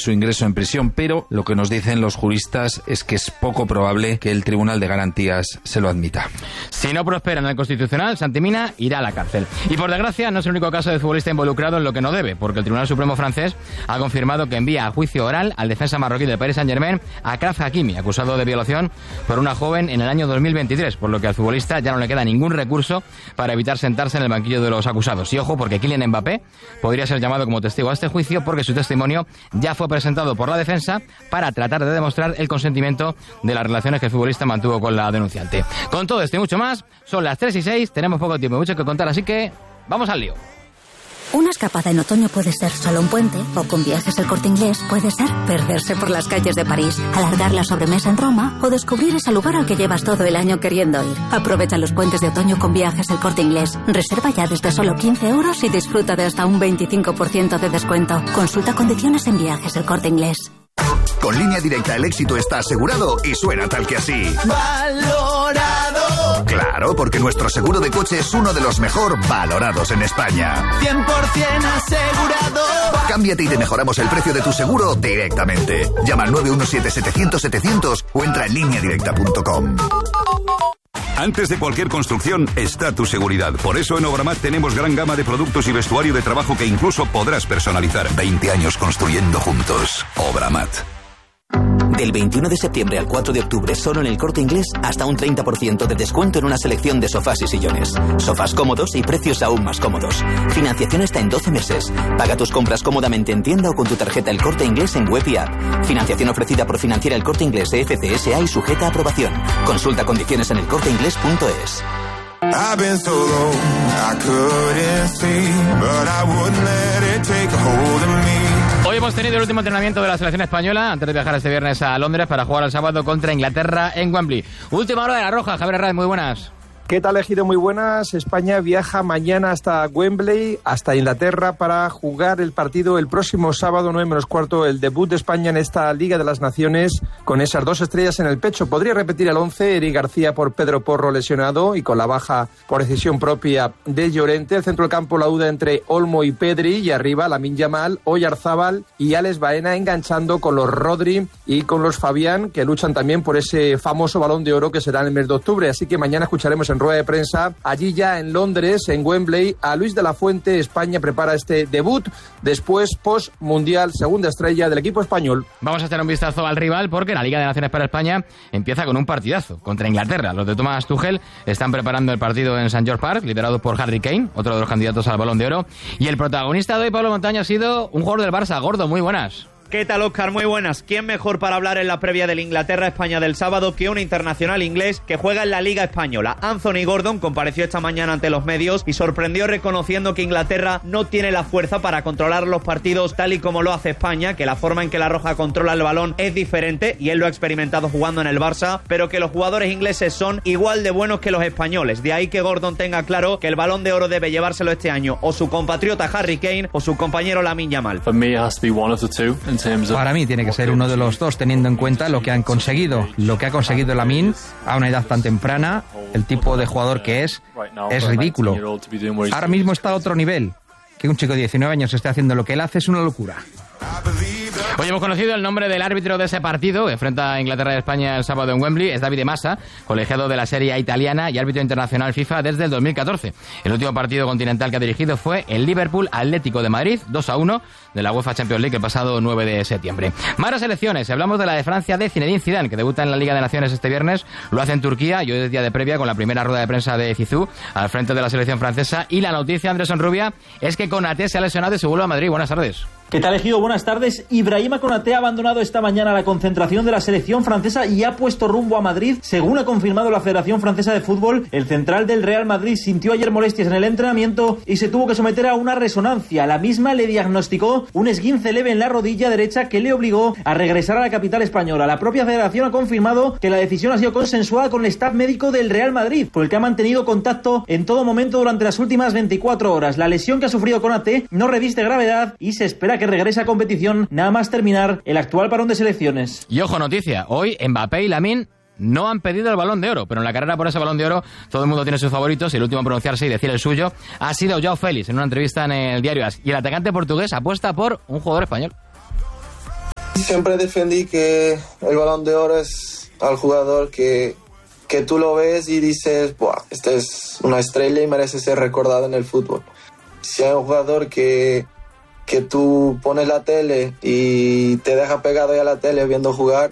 su ingreso en prisión, pero lo que nos dicen los juristas es que es poco probable que el Tribunal de Garantías se lo admita. Si no prospera en el Constitucional, Santi Mina irá a la cárcel. Y por desgracia, no es el único caso de futbolista involucrado en lo que no debe, porque el Tribunal Supremo francés ha confirmado que envía a juicio oral al defensa marroquí del Paris Saint-Germain, Achraf Hakimi, acusado de violación por una joven en el año 2023, por lo que al futbolista ya no le queda ningún recurso para evitar sentarse en el banquillo de los acusados. Y ojo, porque Kylian Mbappé podría ser llamado como testigo a este juicio, porque su testimonio ya fue presentado por la defensa para tratar de demostrar el consentimiento de las relaciones que el futbolista mantuvo con la denunciante. Con todo esto y mucho más, son las 3:06, tenemos poco tiempo y mucho que contar, así que vamos al lío. Una escapada en otoño puede ser solo un puente, o con Viajes El Corte Inglés puede ser perderse por las calles de París, alargar la sobremesa en Roma o descubrir ese lugar al que llevas todo el año queriendo ir. Aprovecha los puentes de otoño con Viajes El Corte Inglés. Reserva ya desde solo 15 € y disfruta de hasta un 25% de descuento. Consulta condiciones en Viajes El Corte Inglés. Con Línea Directa el éxito está asegurado y suena tal que así. ¡Valorado! Claro, porque nuestro seguro de coche es uno de los mejor valorados en España. 100% asegurado. Cámbiate y te mejoramos el precio de tu seguro directamente. Llama al 917-700-700 o entra en lineadirecta.com. Antes de cualquier construcción está tu seguridad. Por eso en Obramat tenemos gran gama de productos y vestuario de trabajo que incluso podrás personalizar. 20 años construyendo juntos. Obramat. Del 21 de septiembre al 4 de octubre, solo en El Corte Inglés, hasta un 30% de descuento en una selección de sofás y sillones. Sofás cómodos y precios aún más cómodos. Financiación hasta en 12 meses. Paga tus compras cómodamente en tienda o con tu tarjeta El Corte Inglés en web y app. Financiación ofrecida por Financiera El Corte Inglés FCSA y sujeta a aprobación. Consulta condiciones en elcorteinglés.es. I've been so low, I couldn't see, but I wouldn't let it take a hold of me. Hoy hemos tenido el último entrenamiento de la selección española antes de viajar este viernes a Londres para jugar el sábado contra Inglaterra en Wembley. Última hora de la Roja, Javier Herrera, muy buenas. ¿Qué tal, Ejido? Muy buenas. España viaja mañana hasta Wembley, hasta Inglaterra, para jugar el partido el próximo sábado, 9:15, el debut de España en esta Liga de las Naciones, con esas 2 estrellas en el pecho. Podría repetir el 11, Eric García por Pedro Porro lesionado y con la baja por decisión propia de Llorente. El centro del campo, la duda entre Olmo y Pedri, y arriba Lamine Yamal, Oyarzábal y Alex Baena, enganchando con los Rodri y con los Fabián, que luchan también por ese famoso Balón de Oro que será en el mes de octubre. Así que mañana escucharemos en rueda de prensa, allí ya en Londres, en Wembley, a Luis de la Fuente. España prepara este debut después post-mundial, segunda estrella del equipo español. Vamos a echar un vistazo al rival, porque la Liga de Naciones para España empieza con un partidazo contra Inglaterra. Los de Thomas Tuchel están preparando el partido en St. George Park, liderado por Harry Kane, otro de los candidatos al Balón de Oro, y el protagonista de hoy, Pablo Montaño, ha sido un jugador del Barça. Gordo, muy buenas. ¿Qué tal, Óscar? Muy buenas. ¿Quién mejor para hablar en la previa del Inglaterra-España del sábado que un internacional inglés que juega en la Liga Española? Anthony Gordon compareció esta mañana ante los medios y sorprendió reconociendo que Inglaterra no tiene la fuerza para controlar los partidos tal y como lo hace España, que la forma en que la Roja controla el balón es diferente, y él lo ha experimentado jugando en el Barça, pero que los jugadores ingleses son igual de buenos que los españoles. De ahí que Gordon tenga claro que el Balón de Oro debe llevárselo este año o su compatriota Harry Kane o su compañero Lamine Yamal. Para mí tiene que ser uno de los dos, teniendo en cuenta lo que han conseguido. Lo que ha conseguido Lamine a una edad tan temprana, el tipo de jugador que es ridículo. Ahora mismo está a otro nivel. Que un chico de 19 años esté haciendo lo que él hace es una locura. Hoy hemos conocido el nombre del árbitro de ese partido que enfrenta a Inglaterra y España el sábado en Wembley. Es Davide Massa, colegiado de la Serie A italiana y árbitro internacional FIFA desde el 2014. El último partido continental que ha dirigido fue el Liverpool Atlético de Madrid, 2-1 de la UEFA Champions League el pasado 9 de septiembre. Más selecciones. Hablamos de la de Francia de Zinedine Zidane, que debuta en la Liga de Naciones este viernes. Lo hace en Turquía y hoy es día de previa con la primera rueda de prensa de Zizou al frente de la selección francesa. Y la noticia, Andrés Sonrubia, es que Konaté se ha lesionado y se vuelve a Madrid. Buenas tardes. ¿Qué tal, Ejido? Buenas tardes. Ibrahima Konaté ha abandonado esta mañana la concentración de la selección francesa y ha puesto rumbo a Madrid. Según ha confirmado la Federación Francesa de Fútbol, el central del Real Madrid sintió ayer molestias en el entrenamiento y se tuvo que someter a una resonancia. La misma le diagnosticó un esguince leve en la rodilla derecha que le obligó a regresar a la capital española. La propia Federación ha confirmado que la decisión ha sido consensuada con el staff médico del Real Madrid, por el que ha mantenido contacto en todo momento durante las últimas 24 horas. La lesión que ha sufrido Konaté no reviste gravedad y se espera que regrese a competición nada más terminar el actual parón de selecciones. Y ojo, noticia, hoy Mbappé y Lamine no han pedido el Balón de Oro, pero en la carrera por ese Balón de Oro todo el mundo tiene sus favoritos y el último a pronunciarse y decir el suyo ha sido João Félix en una entrevista en el diario AS. Y el atacante portugués apuesta por un jugador español. Siempre defendí que el Balón de Oro es al jugador que tú lo ves y dices, ¡buah! Este es una estrella y merece ser recordado en el fútbol. Si hay un jugador que tú pones la tele y te deja pegado ahí a la tele viendo jugar,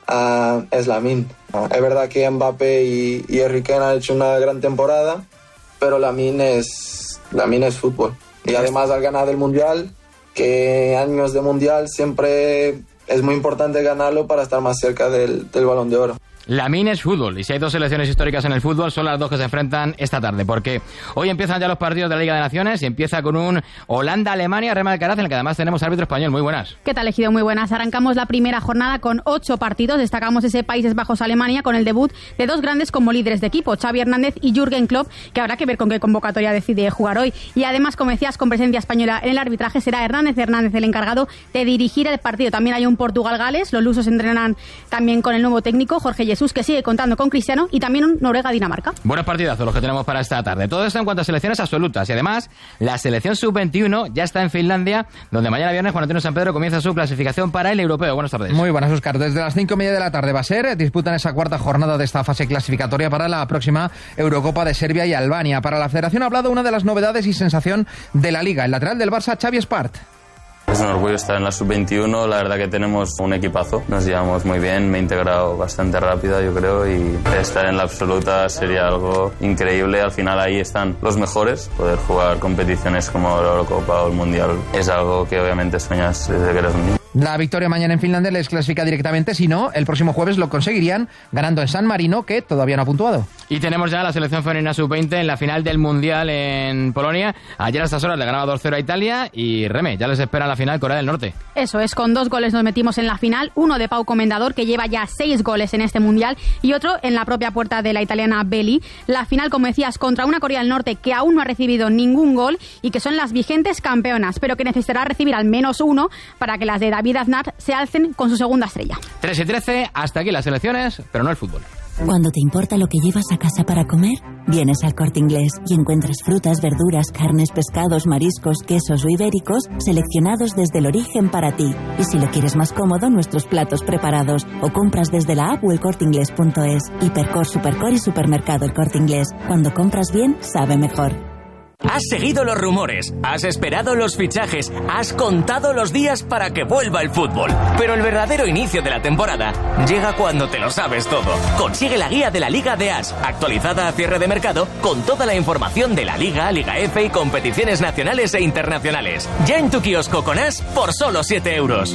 es Lamine. Es verdad que Mbappé y Harry Kane han hecho una gran temporada, pero Lamine es fútbol. Y además al ganar el Mundial, que años de Mundial siempre es muy importante ganarlo para estar más cerca del Balón de Oro. Lamine es fútbol, y si hay dos selecciones históricas en el fútbol, son las dos que se enfrentan esta tarde, porque hoy empiezan ya los partidos de la Liga de Naciones y empieza con un Holanda-Alemania, Rema Alcaraz, en el que además tenemos árbitro español. Muy buenas. ¿Qué tal, Ejido? Muy buenas. Arrancamos la primera jornada con 8 partidos. Destacamos ese Países Bajos-Alemania con el debut de dos grandes como líderes de equipo, Xavi Hernández y Jürgen Klopp, que habrá que ver con qué convocatoria decide jugar hoy. Y además, como decías, con presencia española en el arbitraje, será Hernández el encargado de dirigir el partido. También hay un Portugal-Gales, los lusos entrenan también con el nuevo técnico, Jorge Jesús, que sigue contando con Cristiano, y también un Noruega-Dinamarca. Buenos partidazos los que tenemos para esta tarde. Todo esto en cuanto a selecciones absolutas. Y además, la selección sub-21 ya está en Finlandia, donde mañana viernes Juan Antonio Sampedro comienza su clasificación para el europeo. Buenas tardes. Muy buenas, Óscar. Desde las 5:30 de la tarde va a ser. Disputan esa cuarta jornada de esta fase clasificatoria para la próxima Eurocopa de Serbia y Albania. Para la Federación ha hablado una de las novedades y sensación de la Liga, el lateral del Barça, Xavi Espart. Es un orgullo estar en la sub-21, la verdad que tenemos un equipazo, nos llevamos muy bien, me he integrado bastante rápido yo creo, y estar en la absoluta sería algo increíble. Al final ahí están los mejores, poder jugar competiciones como la Eurocopa o el Mundial es algo que obviamente sueñas desde que eres un niño. La victoria mañana en Finlandia les clasifica directamente, si no, el próximo jueves lo conseguirían ganando en San Marino, que todavía no ha puntuado. Y tenemos ya la selección femenina sub-20 en la final del Mundial en Polonia. Ayer a estas horas le ganaba 2-0 a Italia y Reme, ya les espera en la final Corea del Norte. Eso es, con 2 goles nos metimos en la final, uno de Pau Comendador, que lleva ya 6 goles en este Mundial, y otro en la propia puerta de la italiana Belli. La final, como decías, contra una Corea del Norte que aún no ha recibido ningún gol y que son las vigentes campeonas, pero que necesitará recibir al menos uno para que las de David Aznar se alcen con su segunda estrella. 3:13, hasta aquí las selecciones, pero no el fútbol. Cuando te importa lo que llevas a casa para comer, vienes al Corte Inglés y encuentras frutas, verduras, carnes, pescados, mariscos, quesos o ibéricos seleccionados desde el origen para ti. Y si lo quieres más cómodo, nuestros platos preparados, o compras desde la app o elcorteingles.es. Hipercor, Supercor y Supermercado El Corte Inglés. Cuando compras bien, sabe mejor. Has seguido los rumores, has esperado los fichajes, has contado los días para que vuelva el fútbol. Pero el verdadero inicio de la temporada llega cuando te lo sabes todo. Consigue la guía de la Liga de As, actualizada a cierre de mercado, con toda la información de la Liga, Liga F y competiciones nacionales e internacionales. Ya en tu kiosco con As por solo 7 euros.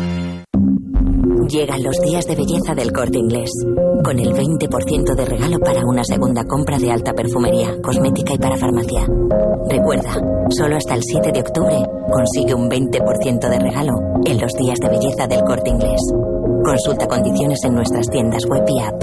Llegan los días de belleza del Corte Inglés, con el 20% de regalo para una segunda compra de alta perfumería, cosmética y para farmacia. Recuerda, solo hasta el 7 de octubre consigue un 20% de regalo en los días de belleza del Corte Inglés. Consulta condiciones en nuestras tiendas web y app.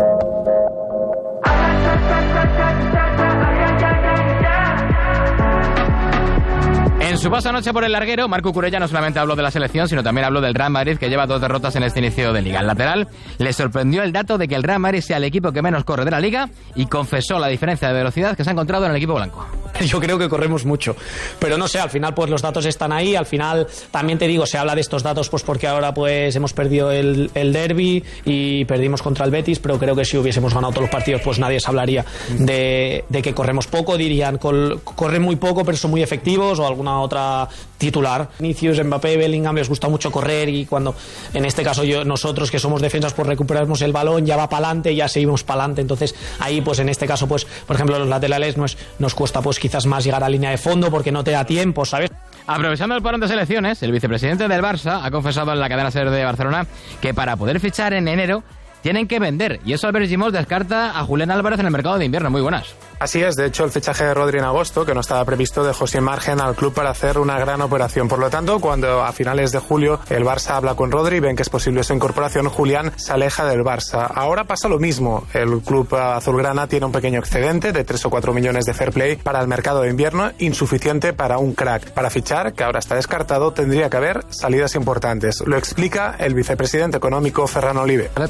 En su paso anoche por el larguero, Marco Curella no solamente habló de la selección, sino también habló del Real Madrid, que lleva 2 derrotas en este inicio de Liga. El lateral le sorprendió el dato de que el Real Madrid sea el equipo que menos corre de la Liga y confesó la diferencia de velocidad que se ha encontrado en el equipo blanco. Yo creo que corremos mucho, pero no sé, al final pues los datos están ahí, al final también te digo, se habla de estos datos pues porque ahora pues hemos perdido el derbi y perdimos contra el Betis, pero creo que si hubiésemos ganado todos los partidos pues nadie se hablaría de que corremos poco, dirían corren muy poco pero son muy efectivos, o alguna otra titular. Vinicius, Mbappé, Bellingham les gusta mucho correr, y cuando en este caso nosotros que somos defensas pues recuperamos el balón, ya va para adelante, ya seguimos para adelante, entonces ahí pues en este caso pues por ejemplo los laterales nos cuesta pues quizás más llegar a línea de fondo porque no te da tiempo, ¿sabes? Aprovechando el parón de selecciones, el vicepresidente del Barça ha confesado en la cadena SER de Barcelona que para poder fichar en enero tienen que vender, y eso Albert Gimós descarta a Julián Álvarez en el mercado de invierno. Muy buenas. Así es, de hecho el fichaje de Rodri en agosto, que no estaba previsto, dejó sin margen al club para hacer una gran operación. Por lo tanto, cuando a finales de julio el Barça habla con Rodri y ven que es posible su incorporación, Julián se aleja del Barça. Ahora pasa lo mismo, el club azulgrana tiene un pequeño excedente de 3 o 4 millones de fair play para el mercado de invierno, insuficiente para un crack. Para fichar, que ahora está descartado, tendría que haber salidas importantes. Lo explica el vicepresidente económico Ferran Olive. Ara tenim un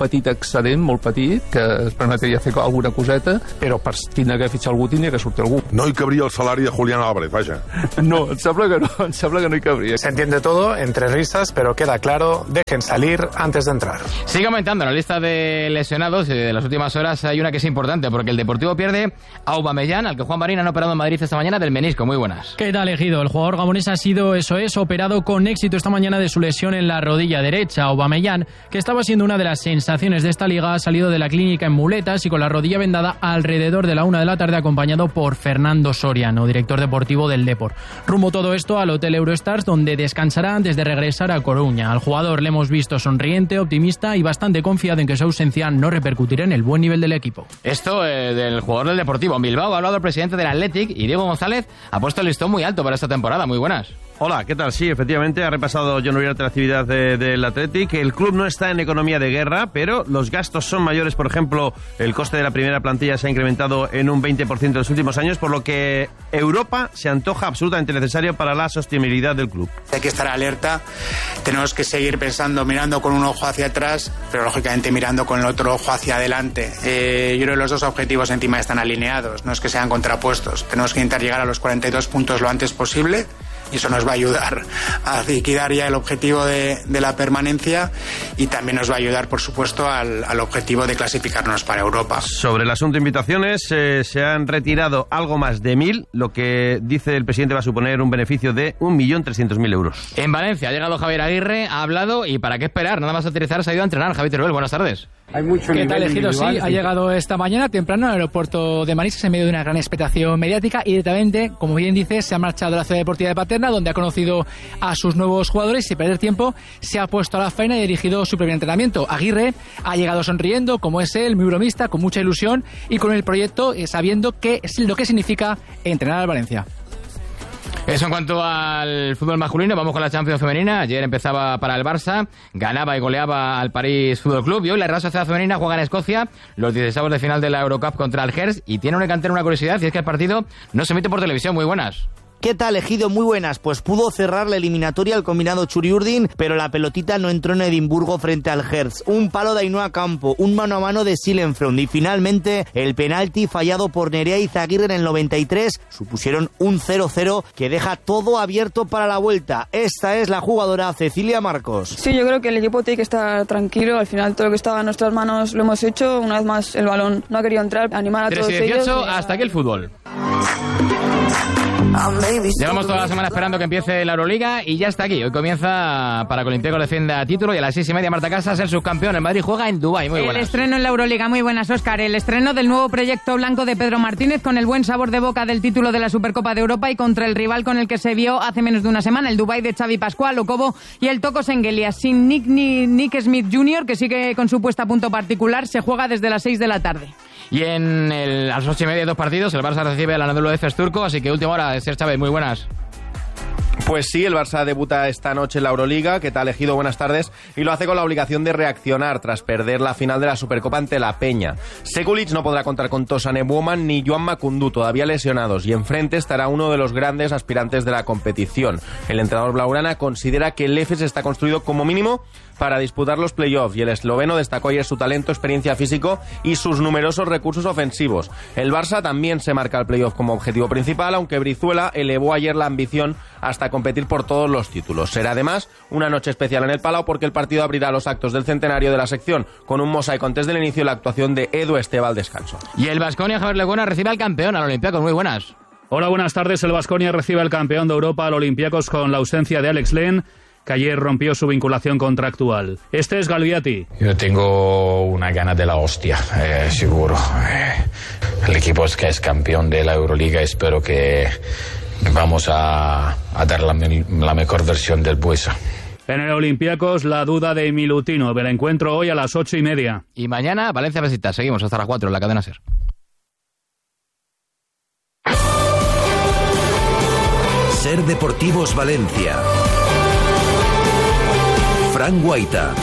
petit excedent, molt petit, que es permetria fer alguna coseta, però per tindre que fitxar algú tindria que sortir algú. No hi cabria el salari de Julián Álvarez, vaja. No, em sembla que no hi cabria. Se entiende todo entre risas, pero queda claro, dejen salir antes de entrar. Sigue aumentando la lista de lesionados y de las últimas horas hay una que es importante, porque el Deportivo pierde a Aubameyang, al que Juan Marín han operado en Madrid esta mañana del menisco. Muy buenas. ¿Qué tal, Ejido? El jugador gabonés ha sido, operado con éxito esta mañana de su lesión en la rodilla derecha. Aubameyang, que estaba siendo una de las sensaciones de esta liga, ha salido de la clínica en muletas y con la rodilla vendada alrededor de la 1 de la tarde, acompañado por Fernando Soriano, director deportivo del Depor. Rumbo todo esto al Hotel Eurostars, donde descansará antes de regresar a Coruña. Al jugador le hemos visto sonriente, optimista y bastante confiado en que su ausencia no repercutirá en el buen nivel del equipo. Esto del jugador del Deportivo. En Bilbao ha hablado el presidente del Athletic y Diego González ha puesto el listón muy alto para esta temporada. Muy buenas. Hola, ¿qué tal? Sí, efectivamente, ha repasado John Uriarte la actividad del Athletic. El club no está en economía de guerra, pero los gastos son mayores. Por ejemplo, el coste de la primera plantilla se ha incrementado en un 20% en los últimos años, por lo que Europa se antoja absolutamente necesario para la sostenibilidad del club. Hay que estar alerta, tenemos que seguir pensando, mirando con un ojo hacia atrás, pero lógicamente mirando con el otro ojo hacia adelante. Yo creo que los dos objetivos encima están alineados, no es que sean contrapuestos. Tenemos que intentar llegar a los 42 puntos lo antes posible. Y eso nos va a ayudar a liquidar ya el objetivo de la permanencia y también nos va a ayudar, por supuesto, al objetivo de clasificarnos para Europa. Sobre el asunto de invitaciones, se han retirado algo más de 1.000, lo que dice el presidente va a suponer un beneficio de 1.300.000 euros. En Valencia ha llegado Javier Aguirre, ha hablado y ¿para qué esperar? Nada más aterrizar se ha ido a entrenar. Javier Teruel, buenas tardes. Hay mucho ¿Qué tal, Ejido? Sí, ha llegado esta mañana temprano al aeropuerto de Manises en medio de una gran expectación mediática y directamente, como bien dices, se ha marchado a la ciudad deportiva de Paterna, donde ha conocido a sus nuevos jugadores y sin perder tiempo se ha puesto a la faena y ha dirigido su primer entrenamiento. Aguirre ha llegado sonriendo, como es él, muy bromista, con mucha ilusión y con el proyecto sabiendo lo que significa entrenar al Valencia. Eso en cuanto al fútbol masculino. Vamos con la Champions femenina. Ayer empezaba para el Barça, ganaba y goleaba al París Fútbol Club y hoy la Real Sociedad femenina juega en Escocia los 16avos de final de la Eurocup contra el Hertz y tiene una curiosidad y es que el partido no se emite por televisión. Muy buenas. ¿Qué tal, Ejido? Muy buenas. Pues pudo cerrar la eliminatoria el combinado Churi-Urdin, pero la pelotita no entró en Edimburgo frente al Hertz. Un palo de Ainhoa Campo, un mano a mano de Silenfrond y finalmente el penalti fallado por Nerea Izaguirre en el 93 supusieron un 0-0 que deja todo abierto para la vuelta. Esta es la jugadora Cecilia Marcos. Sí, yo creo que el equipo tiene que estar tranquilo. Al final todo lo que estaba en nuestras manos lo hemos hecho. Una vez más el balón no ha querido entrar. Animar a todos ellos. 3-18, hasta aquí el fútbol. Llevamos toda la semana esperando que empiece la Euroliga y ya está aquí. Hoy comienza para que Olympiacos defienda título y a las 6:30 Marta Casas, el subcampeón. El Madrid juega en Dubái. Muy buenas. El estreno en la Euroliga. Muy buenas, Óscar. El estreno del nuevo proyecto blanco de Pedro Martínez con el buen sabor de boca del título de la Supercopa de Europa y contra el rival con el que se vio hace menos de una semana, el Dubái de Xavi Pascual, Okobo y el Toko Sengelia. Sin Nick Smith Jr., que sigue con su puesta a punto particular, se juega desde las 6 de la tarde. Y a las 8:30 2 partidos, el Barça recibe al Anadolu Efes turco, así que última hora, Ser Chávez, muy buenas. Pues sí, el Barça debuta esta noche en la Euroliga. ¿Qué tal, Ejido? Buenas tardes. Y lo hace con la obligación de reaccionar tras perder la final de la Supercopa ante la Peña. Sekulic no podrá contar con Tosane Buoman ni Joan Makundu, todavía lesionados, y enfrente estará uno de los grandes aspirantes de la competición. El entrenador blaugrana considera que el Efes está construido como mínimo para disputar los playoffs y el esloveno destacó ayer su talento, experiencia físico y sus numerosos recursos ofensivos. El Barça también se marca el playoff como objetivo principal, aunque Brizuela elevó ayer la ambición hasta competir por todos los títulos. Será además una noche especial en el Palau porque el partido abrirá los actos del centenario de la sección con un mosaico antes del inicio de la actuación de Edu Esteva al descanso. Y el Baskonia, Javier Lecuona, recibe al campeón, al Olympiacos. Muy buenas. Hola, buenas tardes. El Baskonia recibe al campeón de Europa, al Olympiacos, con la ausencia de Alex Len, que ayer rompió su vinculación contractual. Este es Galviati. Yo tengo una gana de la hostia, seguro. El equipo es que es campeón de la Euroliga. Espero que vamos a dar la mejor versión del Buesa. En el Olympiacos, la duda de Milutino. El encuentro hoy a las 8:30. Y mañana, Valencia Besiktas. Seguimos hasta las 4 en la cadena SER. SER Deportivos Valencia. Fran Guaita.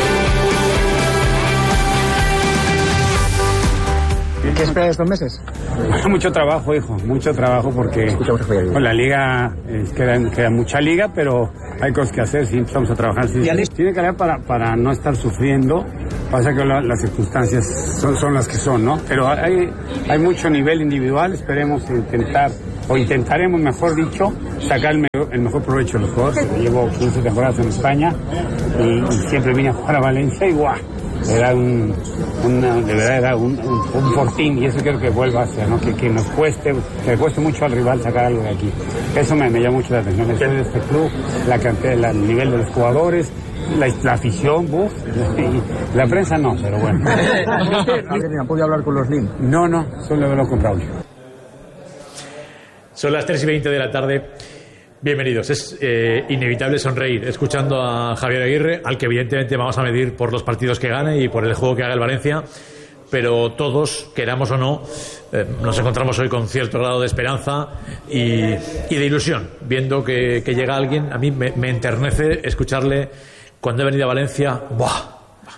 ¿Qué esperas estos meses? Mucho trabajo, hijo, mucho trabajo porque con la liga queda mucha liga, pero hay cosas que hacer, sí, empezamos a trabajar. Sí. Tiene que haber para no estar sufriendo. Pasa que las circunstancias son las que son, ¿no? Pero hay mucho nivel individual, esperemos intentaremos, mejor dicho, sacar el mejor provecho de los jugadores. Llevo 15 temporadas en España y siempre vine a jugar a Valencia y ¡guau! Era de verdad era un fortín, y eso quiero que vuelva a ser, ¿no? Que nos cueste, que le cueste mucho al rival sacar algo de aquí. Eso me llama mucho la atención. El de este club, el nivel de los jugadores, la afición, y la prensa no, pero bueno. ¿Han podido hablar con los Lin? No, solo he hablado con Braulio. Son las 3:20 de la tarde. Bienvenidos. Es inevitable sonreír escuchando a Javier Aguirre, al que evidentemente vamos a medir por los partidos que gane y por el juego que haga el Valencia, pero todos, queramos o no, nos encontramos hoy con cierto grado de esperanza y de ilusión, viendo que llega alguien. A mí me enternece escucharle cuando he venido a Valencia. ¡Buah!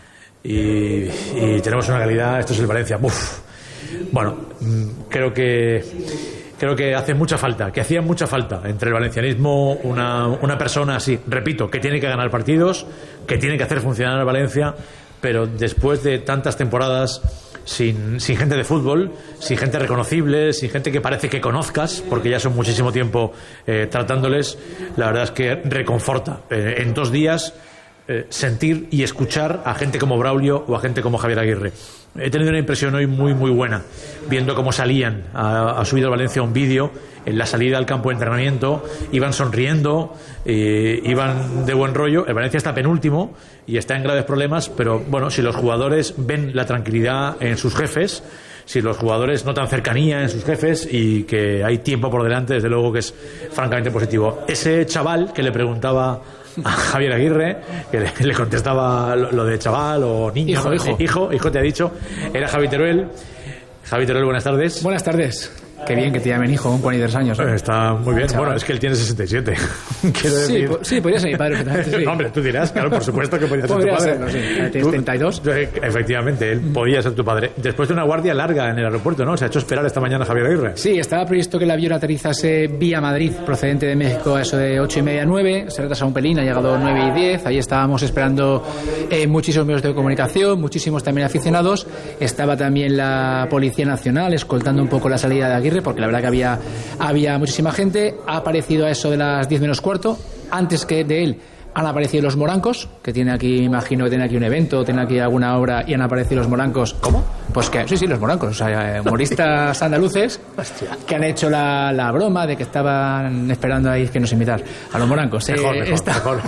Y tenemos una calidad, esto es el Valencia. ¡Buf! Bueno, creo que hace mucha falta, que hacía mucha falta entre el valencianismo una persona así, repito, que tiene que ganar partidos, que tiene que hacer funcionar el Valencia, pero después de tantas temporadas sin gente de fútbol, sin gente reconocible, sin gente que parece que conozcas, porque ya son muchísimo tiempo tratándoles, la verdad es que reconforta. En 2 días sentir y escuchar a gente como Braulio o a gente como Javier Aguirre. He tenido una impresión hoy muy muy buena viendo cómo salían. Ha subido Valencia un vídeo en la salida al campo de entrenamiento, iban sonriendo, iban de buen rollo. El Valencia está penúltimo y está en graves problemas, pero bueno, si los jugadores ven la tranquilidad en sus jefes, si los jugadores notan cercanía en sus jefes y que hay tiempo por delante, desde luego que es francamente positivo. Ese chaval que le preguntaba a Javier Aguirre, que le contestaba lo de chaval o niño, hijo te ha dicho, era Javi Teruel. Javi Teruel, buenas tardes. Buenas tardes. Qué bien que te llamen hijo con 43 años. Está muy bien. Chaval. Bueno, es que él tiene 67. Quiero decir... Sí, podría ser mi padre. Sí. No, hombre, tú dirás, claro, por supuesto que podría ser tu padre. Serlo, sí. Tienes 32. Efectivamente, él podía ser tu padre. Después de una guardia larga en el aeropuerto, ¿no? Se ha hecho esperar esta mañana Javier Aguirre. Sí, estaba previsto que el avión aterrizase vía Madrid, procedente de México, a eso de 8:30, 9. Se retrasa un pelín, ha llegado 9:10. Ahí estábamos esperando muchísimos medios de comunicación, muchísimos también aficionados. Estaba también la Policía Nacional escoltando un poco la salida de Aguirre, porque la verdad que había muchísima gente. Ha aparecido a eso de las 10 menos cuarto. Antes que de él han aparecido los morancos, que tiene aquí, imagino que tiene aquí un evento, tiene aquí alguna obra, y han aparecido los morancos. ¿Cómo? Pues que sí, los morancos, o sea, humoristas andaluces que han hecho la broma de que estaban esperando ahí que nos invitar a los morancos. Mejor.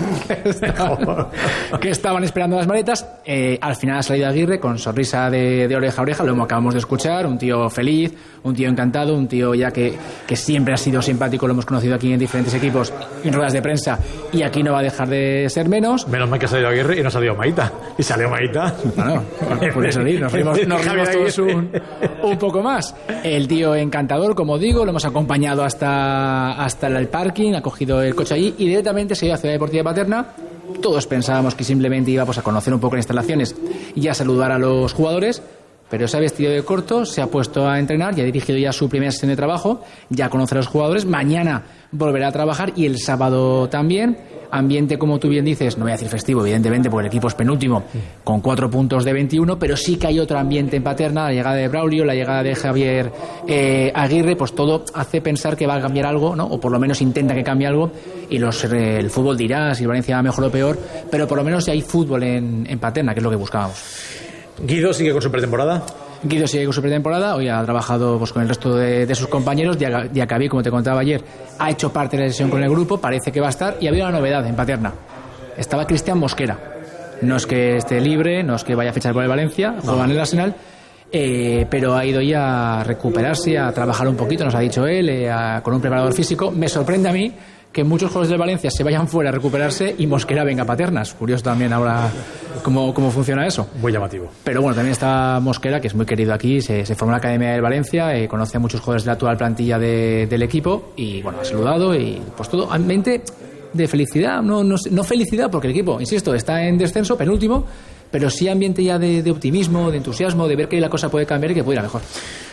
Que estaban esperando las maletas. Al final ha salido Aguirre con sonrisa de oreja a oreja, lo acabamos de escuchar, un tío feliz, un tío encantado, un tío ya que siempre ha sido simpático, lo hemos conocido aquí en diferentes equipos, en ruedas de prensa, y aquí no va a dejar de ser menos. Menos mal que ha salido Aguirre y no ha salido Maíta. Y salió Maíta. Bueno, puede salir, nos rimos todos un poco más. El tío encantador, como digo, lo hemos acompañado hasta el parking, ha cogido el coche allí y directamente se ha ido a Ciudad Deportiva Paterna. Todos pensábamos que simplemente íbamos a conocer un poco las instalaciones y a saludar a los jugadores, pero se ha vestido de corto, se ha puesto a entrenar, ya ha dirigido ya su primera sesión de trabajo, ya conoce a los jugadores, mañana volverá a trabajar y el sábado también. Ambiente, como tú bien dices, no voy a decir festivo, evidentemente, porque el equipo es penúltimo, con 4 puntos de 21, pero sí que hay otro ambiente en Paterna, la llegada de Braulio, la llegada de Javier Aguirre, pues todo hace pensar que va a cambiar algo, ¿no? O por lo menos intenta que cambie algo, y el fútbol dirá si Valencia va mejor o peor, pero por lo menos hay fútbol en Paterna, que es lo que buscábamos. ¿Guido sigue con su pretemporada? Guido sigue con su pretemporada, hoy ha trabajado pues con el resto de sus compañeros. Diacabí, como te contaba ayer, ha hecho parte de la sesión con el grupo, parece que va a estar, y había una novedad en Paterna. Estaba Cristian Mosquera. No es que esté libre, no es que vaya a fichar por el Valencia, juega en el Arsenal, pero ha ido ya a recuperarse, a trabajar un poquito, nos ha dicho él, con un preparador físico. Me sorprende a mí que muchos jugadores del Valencia se vayan fuera a recuperarse y Mosquera venga a Paternas. Curioso también ahora cómo funciona eso. Muy llamativo. Pero bueno, también está Mosquera, que es muy querido aquí, se formó en la Academia del Valencia, conoce a muchos jugadores de la actual plantilla del equipo y bueno, ha saludado y pues todo ambiente de felicidad, no felicidad porque el equipo, insisto, está en descenso, penúltimo, pero sí ambiente ya de optimismo, de entusiasmo, de ver que la cosa puede cambiar y que puede ir a mejor.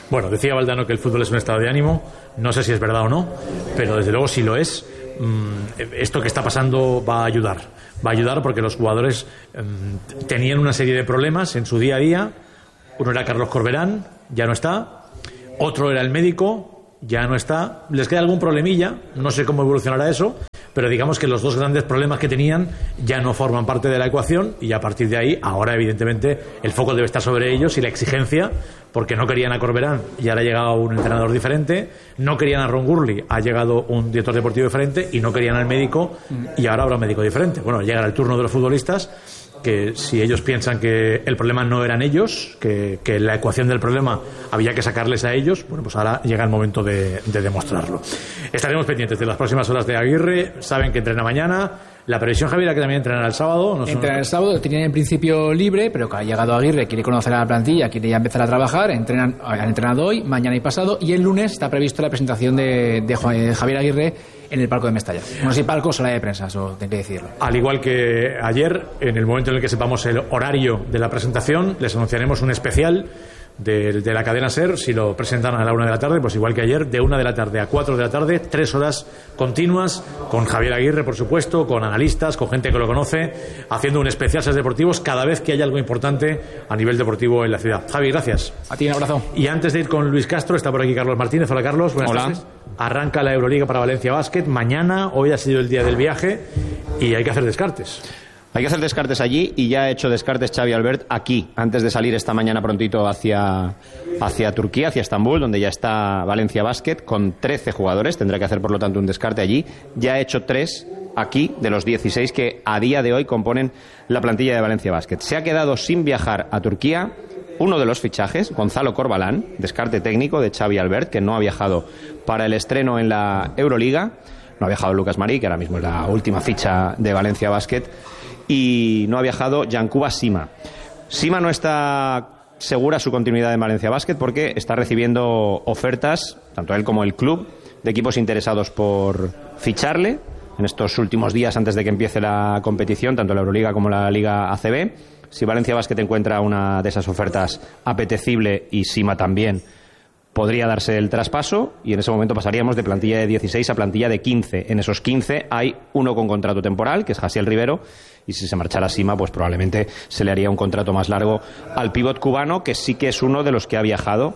Bueno, decía Valdano que el fútbol es un estado de ánimo. No sé si es verdad o no, pero desde luego si lo es, esto que está pasando va a ayudar. Va a ayudar porque los jugadores tenían una serie de problemas en su día a día. Uno era Carlos Corberán, ya no está. Otro era el médico, ya no está. Les queda algún problemilla, no sé cómo evolucionará eso, pero digamos que los dos grandes problemas que tenían ya no forman parte de la ecuación y a partir de ahí, ahora evidentemente el foco debe estar sobre ellos y la exigencia, porque no querían a Corberán y ahora ha llegado un entrenador diferente, no querían a Ron Gurley, ha llegado un director deportivo diferente y no querían al médico y ahora habrá un médico diferente. Bueno, llegará el turno de los futbolistas, que si ellos piensan que el problema no eran ellos, que la ecuación del problema había que sacarles a ellos, bueno, pues ahora llega el momento de demostrarlo. Estaremos pendientes de las próximas horas de Aguirre. Saben que entrena mañana. La previsión, Javier, que también entrenará el sábado. Entrena el sábado, lo tenían en principio libre, pero que ha llegado Aguirre, quiere conocer a la plantilla, quiere ya empezar a trabajar. Han entrenado hoy, mañana y pasado, y el lunes está previsto la presentación de Javier Aguirre en el palco de Mestalla. No sé si palco o sala de prensa, eso tengo que decirlo. Al igual que ayer, en el momento en el que sepamos el horario de la presentación, les anunciaremos un especial de la cadena SER. Si lo presentan a la 1 de la tarde, pues igual que ayer, de 1 de la tarde a 4 de la tarde, 3 horas continuas, con Javier Aguirre, por supuesto, con analistas, con gente que lo conoce, haciendo un especial SER Deportivos cada vez que haya algo importante a nivel deportivo en la ciudad. Javi, gracias. A ti un abrazo. Y antes de ir con Luis Castro, está por aquí Carlos Martínez. Hola, Carlos. Buenas tardes. Arranca la Euroliga para Valencia Basket mañana. Hoy ha sido el día del viaje y hay que hacer descartes. Hay que hacer descartes allí y ya ha hecho descartes Xavi Albert aquí, antes de salir esta mañana prontito hacia Turquía, hacia Estambul, donde ya está Valencia Basket, con 13 jugadores. Tendrá que hacer, por lo tanto, un descarte allí. Ya ha hecho 3 aquí, de los 16 que a día de hoy componen la plantilla de Valencia Basket. Se ha quedado sin viajar a Turquía uno de los fichajes, Gonzalo Corbalán, descarte técnico de Xavi Albert, que no ha viajado para el estreno en la Euroliga. No ha viajado Lucas Marí, que ahora mismo es la última ficha de Valencia Basket. Y no ha viajado Yankuba Sima. Sima no está segura su continuidad en Valencia Basket porque está recibiendo ofertas, tanto él como el club, de equipos interesados por ficharle en estos últimos días antes de que empiece la competición, tanto la Euroliga como la Liga ACB. Si Valencia Basket encuentra una de esas ofertas apetecible y Sima también, podría darse el traspaso y en ese momento pasaríamos de plantilla de 16 a plantilla de 15. En esos 15 hay uno con contrato temporal, que es Jasiel Rivero, y si se marchara Sima, pues probablemente se le haría un contrato más largo al pívot cubano, que sí que es uno de los que ha viajado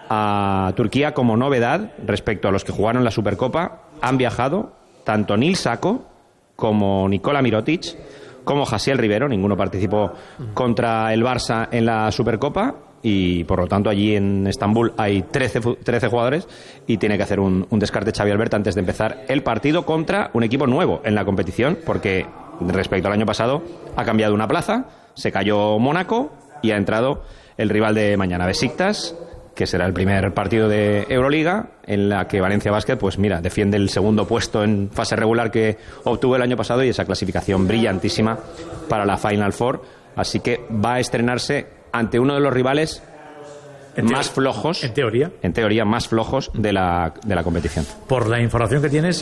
a Turquía como novedad respecto a los que jugaron la Supercopa. Han viajado tanto Nil Sako como Nikola Mirotic como Jasiel Rivero. Ninguno participó contra el Barça en la Supercopa y por lo tanto allí en Estambul hay 13 jugadores y tiene que hacer un descarte Xavi Albert antes de empezar el partido contra un equipo nuevo en la competición, porque respecto al año pasado ha cambiado una plaza, se cayó Mónaco y ha entrado el rival de mañana, Besiktas, que será el primer partido de Euroliga en la que Valencia Basket, pues mira, defiende el segundo puesto en fase regular que obtuvo el año pasado y esa clasificación brillantísima para la Final Four, así que va a estrenarse ante uno de los rivales más flojos, en teoría más flojos de la competición. Por la información que tienes,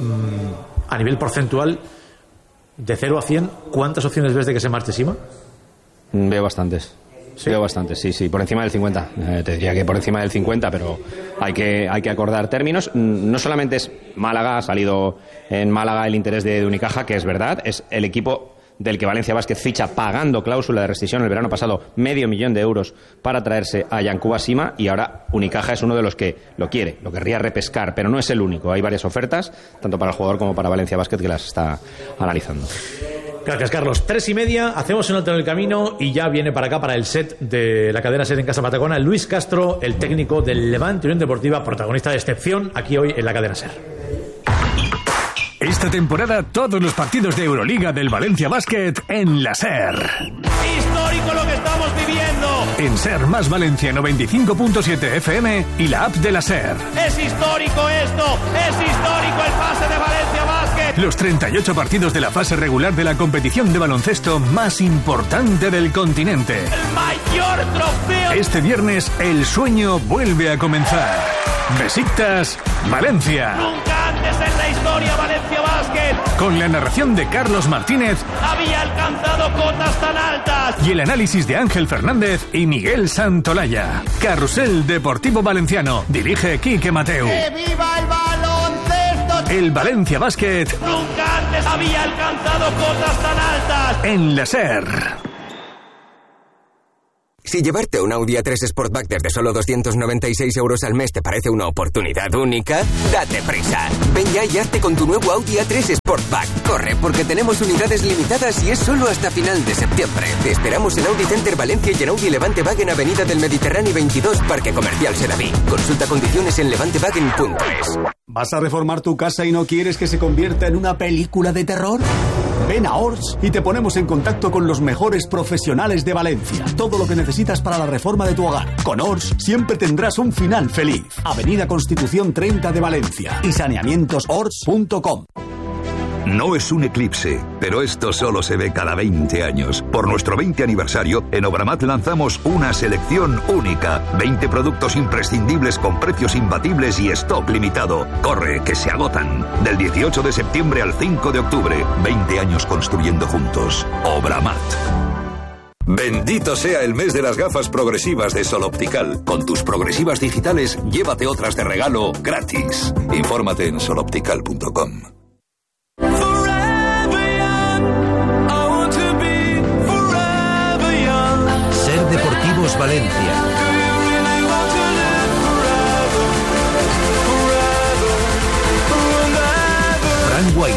a nivel porcentual, de 0 a 100, ¿cuántas opciones ves de que se marche Sima? Veo bastantes. ¿Sí? Veo bastantes, sí, por encima del 50. Te diría que por encima del 50, pero hay que acordar términos. No solamente es Málaga, ha salido en Málaga el interés de Unicaja, que es verdad, es el equipo del que Valencia Basket ficha pagando cláusula de rescisión el verano pasado $500,000 euros para traerse a Yankuba Sima, y ahora Unicaja es uno de los que lo quiere, lo querría repescar, pero no es el único. Hay varias ofertas, tanto para el jugador como para Valencia Basket, que las está analizando. Gracias, Carlos. 3:30, hacemos un alto en el camino y ya viene para acá, para el set de la cadena SER en Casa Patagona, Luis Castro, el técnico del Levante Unión Deportiva, protagonista de excepción aquí hoy en la cadena SER. Esta temporada todos los partidos de Euroliga del Valencia Basket en la SER. Histórico lo que estamos viviendo. En SER más Valencia 95.7 FM y la app de la SER. Es histórico esto, es histórico el pase de Valencia Basket. Los 38 partidos de la fase regular de la competición de baloncesto más importante del continente. El mayor trofeo. Este viernes el sueño vuelve a comenzar. Besiktas, Valencia. Nunca antes en la historia Valencia Basket con la narración de Carlos Martínez. Había alcanzado cotas tan altas. Y el análisis de Ángel Fernández y Miguel Santolaya. Carrusel Deportivo Valenciano. Dirige Quique Mateu. ¡Que viva el baloncesto! El Valencia Basket. Nunca antes había alcanzado cotas tan altas. En la SER. Si llevarte un Audi A3 Sportback desde solo 296 € al mes te parece una oportunidad única, date prisa. Ven ya y hazte con tu nuevo Audi A3 Sportback. Corre, porque tenemos unidades limitadas y es solo hasta final de septiembre. Te esperamos en Audi Center Valencia y en Audi Levante Wagen Avenida del Mediterráneo 22, Parque Comercial Sedaví. Consulta condiciones en levantewagen.es. ¿Vas a reformar tu casa y no quieres que se convierta en una película de terror? Ven a Ors y te ponemos en contacto con los mejores profesionales de Valencia. Todo lo que necesitas para la reforma de tu hogar. Con Ors siempre tendrás un final feliz. Avenida Constitución 30 de Valencia y saneamientosors.com. No es un eclipse, pero esto solo se ve cada 20 años. Por nuestro 20 aniversario, en Obramat lanzamos una selección única. 20 productos imprescindibles con precios imbatibles y stock limitado. Corre, que se agotan. Del 18 de septiembre al 5 de octubre. 20 años construyendo juntos. Obramat. Bendito sea el mes de las gafas progresivas de Sol Optical. Con tus progresivas digitales, llévate otras de regalo gratis. Infórmate en soloptical.com. Ser Deportivos Valencia. Fran Guaita.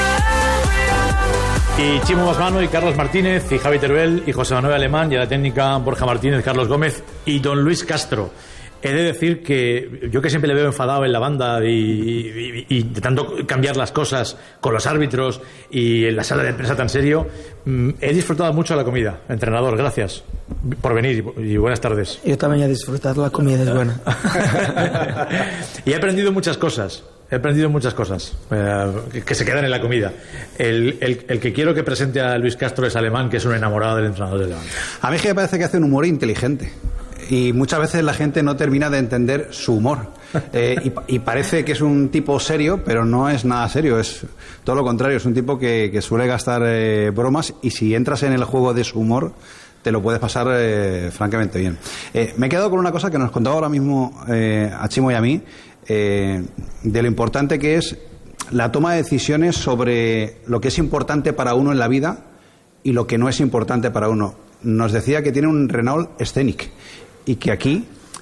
Y Chimo Basmano y Carlos Martínez y Javi Teruel y José Manuel Alemán y a la técnica Borja Martínez, Carlos Gómez y don Luis Castro. He de decir que yo, que siempre le veo enfadado en la banda y intentando cambiar las cosas con los árbitros y en la sala de prensa tan serio, he disfrutado mucho la comida. Entrenador, gracias por venir y buenas tardes. Yo también he disfrutado la comida, es buena. Y he aprendido muchas cosas. Que se quedan en la comida. El que quiero que presente a Luis Castro es Alemán, que es un enamorado del entrenador de Levante. A mí me parece que hace un humor inteligente. Y muchas veces la gente no termina de entender su humor. Y parece que es un tipo serio, pero no es nada serio. Es todo lo contrario. Es un tipo que suele gastar bromas, y si entras en el juego de su humor, te lo puedes pasar francamente bien. Me he quedado con una cosa que nos contaba ahora mismo a Chimo y a mí, de lo importante que es la toma de decisiones sobre lo que es importante para uno en la vida y lo que no es importante para uno. Nos decía que tiene un Renault Scenic y que aquí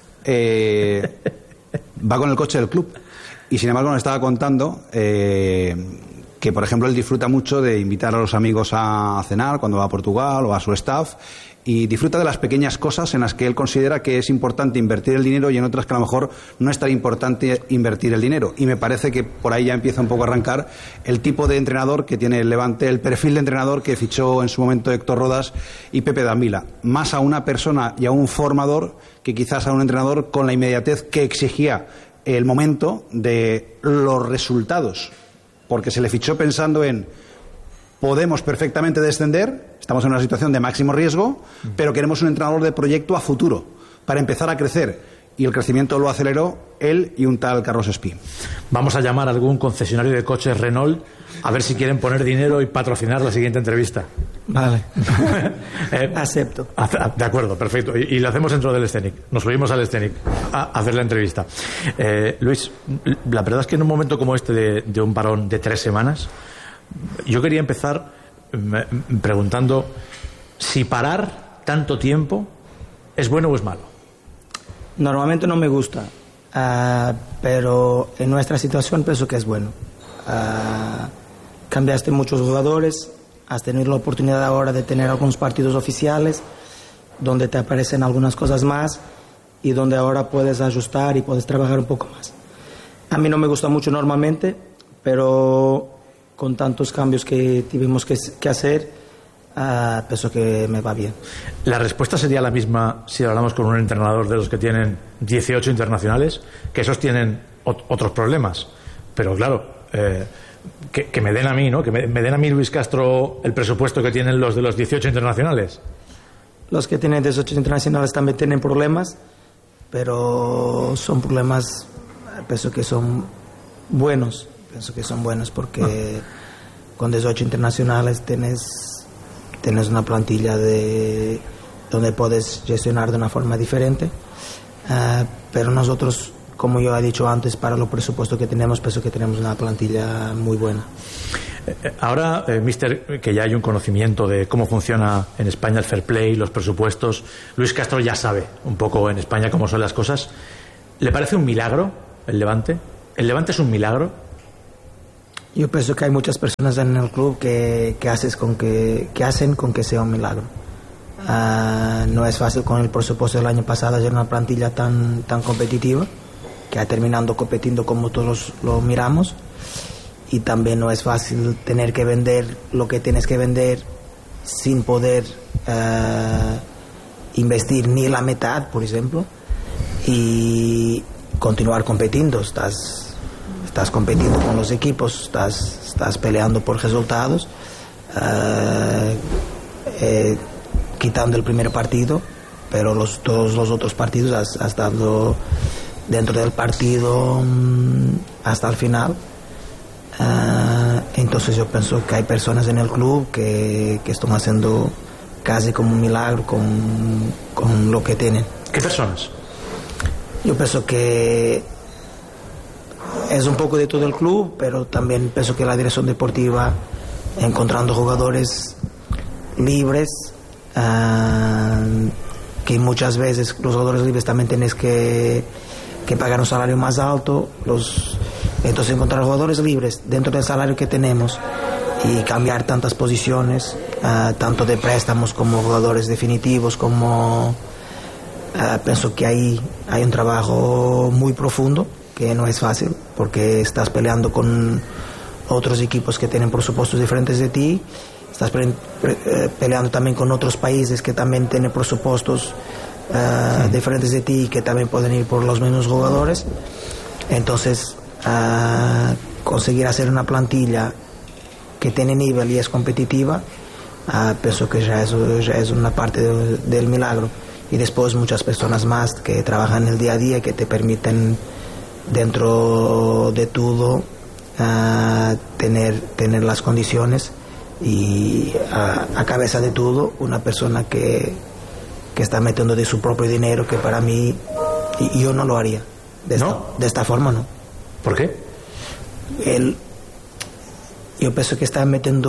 va con el coche del club. Y sin embargo nos estaba contando que, por ejemplo, él disfruta mucho de invitar a los amigos a cenar cuando va a Portugal, o a su staff, y disfruta de las pequeñas cosas en las que él considera que es importante invertir el dinero y en otras que a lo mejor no es tan importante invertir el dinero. Y me parece que por ahí ya empieza un poco a arrancar el tipo de entrenador que tiene el Levante, el perfil de entrenador que fichó en su momento Héctor Rodas y Pepe Dambila. Más a una persona y a un formador que quizás a un entrenador con la inmediatez que exigía el momento de los resultados. Porque se le fichó pensando en: podemos perfectamente descender, estamos en una situación de máximo riesgo, pero queremos un entrenador de proyecto a futuro, para empezar a crecer. Y el crecimiento lo aceleró él y un tal Carlos Espí. Vamos a llamar a algún concesionario de coches Renault a ver si quieren poner dinero y patrocinar la siguiente entrevista. Vale. Acepto. De acuerdo, perfecto. Y lo hacemos dentro del Scenic. Nos subimos al Scenic a hacer la entrevista. Luis, la verdad es que en un momento como este de un parón de 3 semanas, yo quería empezar preguntando si parar tanto tiempo es bueno o es malo. Normalmente no me gusta, pero en nuestra situación pienso que es bueno. Cambiaste muchos jugadores, has tenido la oportunidad ahora de tener algunos partidos oficiales donde te aparecen algunas cosas más y donde ahora puedes ajustar y puedes trabajar un poco más. A mí no me gusta mucho normalmente, pero con tantos cambios que tuvimos que hacer, pienso que me va bien. La respuesta sería la misma si hablamos con un entrenador de los que tienen 18 internacionales, que esos tienen otros problemas. Pero claro, que me den a mí, ¿no? Que me den a mí, Luis Castro, el presupuesto que tienen los de los 18 internacionales. Los que tienen 18 internacionales también tienen problemas, pero son problemas, pienso que son buenos. Pienso que son buenos porque con 18 internacionales tienes una plantilla donde puedes gestionar de una forma diferente, pero nosotros, como yo he dicho antes, para los presupuestos que tenemos, pienso que tenemos una plantilla muy buena. Ahora, mister, que ya hay un conocimiento de cómo funciona en España el fair play, los presupuestos, Luis Castro ya sabe un poco en España cómo son las cosas. ¿Le parece un milagro el Levante? ¿El Levante es un milagro? Yo pienso que hay muchas personas en el club que hacen con que sea un milagro. No es fácil con el presupuesto del año pasado hacer una plantilla tan competitiva, que ha terminado competiendo como todos lo miramos. Y también no es fácil tener que vender lo que tienes que vender sin poder investir ni la mitad, por ejemplo, y continuar compitiendo. Estás compitiendo con los equipos, estás peleando por resultados, quitando el primer partido, pero todos los otros partidos has estado dentro del partido hasta el final. Entonces yo pienso que hay personas en el club que están haciendo casi como un milagro con lo que tienen. ¿Qué personas? Yo pienso que es un poco de todo el club, pero también pienso que la dirección deportiva, encontrando jugadores libres, que muchas veces los jugadores libres también tienes que pagar un salario más alto, entonces encontrar jugadores libres dentro del salario que tenemos y cambiar tantas posiciones, tanto de préstamos como jugadores definitivos, pienso que hay un trabajo muy profundo que no es fácil, porque estás peleando con otros equipos que tienen presupuestos diferentes de ti, estás peleando también con otros países que también tienen presupuestos diferentes de ti y que también pueden ir por los mismos jugadores. Entonces conseguir hacer una plantilla que tiene nivel y es competitiva, pienso que ya es una parte del milagro. Y después muchas personas más que trabajan en el día a día, que te permiten dentro de todo tener las condiciones, y a cabeza de todo una persona que está metiendo de su propio dinero, que para mí yo no lo haría de esta forma. No. ¿Por qué? Yo pienso que está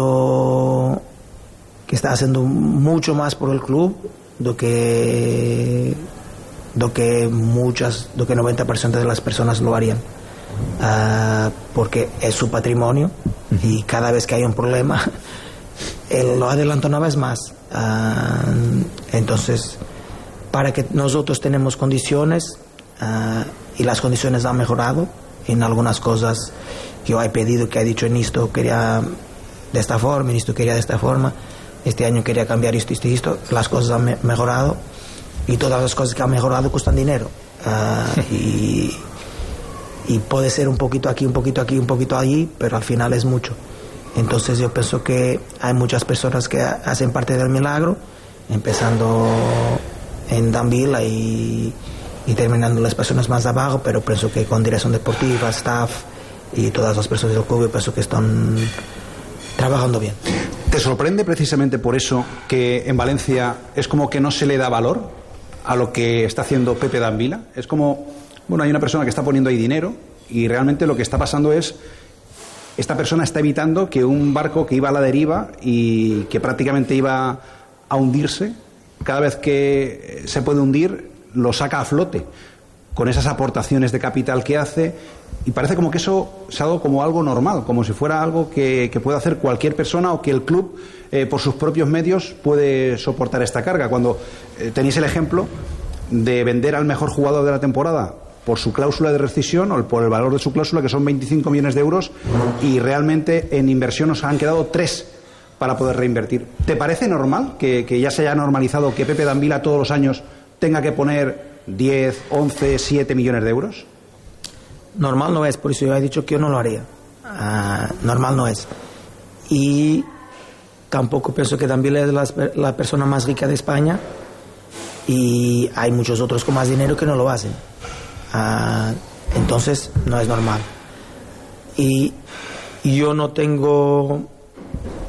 haciendo mucho más por el club do que 90% de las personas lo harían, porque es su patrimonio y cada vez que hay un problema él lo adelanta una vez más. Entonces, para que nosotros tenemos condiciones, y las condiciones han mejorado en algunas cosas que yo he pedido, que he dicho en esto quería de esta forma, en esto quería de esta forma, este año quería cambiar esto, las cosas han mejorado, y todas las cosas que han mejorado cuestan dinero, y puede ser un poquito aquí, un poquito aquí, un poquito allí, pero al final es mucho. Entonces yo pienso que hay muchas personas que hacen parte del milagro, empezando en Danvila y terminando las personas más abajo, pero pienso que con dirección deportiva, staff y todas las personas del club, yo pienso que están trabajando bien. ¿Te sorprende precisamente por eso que en Valencia es como que no se le da valor a lo que está haciendo Pepe Danvila? Es como, bueno, hay una persona que está poniendo ahí dinero y realmente lo que está pasando es, esta persona está evitando que un barco que iba a la deriva y que prácticamente iba a hundirse, cada vez que se puede hundir lo saca a flote con esas aportaciones de capital que hace, y parece como que eso se ha dado como algo normal, como si fuera algo que puede hacer cualquier persona, o que el club por sus propios medios puede soportar esta carga, cuando tenéis el ejemplo de vender al mejor jugador de la temporada por su cláusula de rescisión o por el valor de su cláusula, que son 25 millones de euros, y realmente en inversión nos han quedado 3 para poder reinvertir. ¿Te parece normal que ya se haya normalizado que Pepe Danvila todos los años tenga que poner 10, 11, 7 millones de euros? Normal no es, por eso yo he dicho que yo no lo haría. Normal no es. Y tampoco pienso que Danvila es la persona más rica de España, y hay muchos otros con más dinero que no lo hacen. Entonces no es normal. Y yo no tengo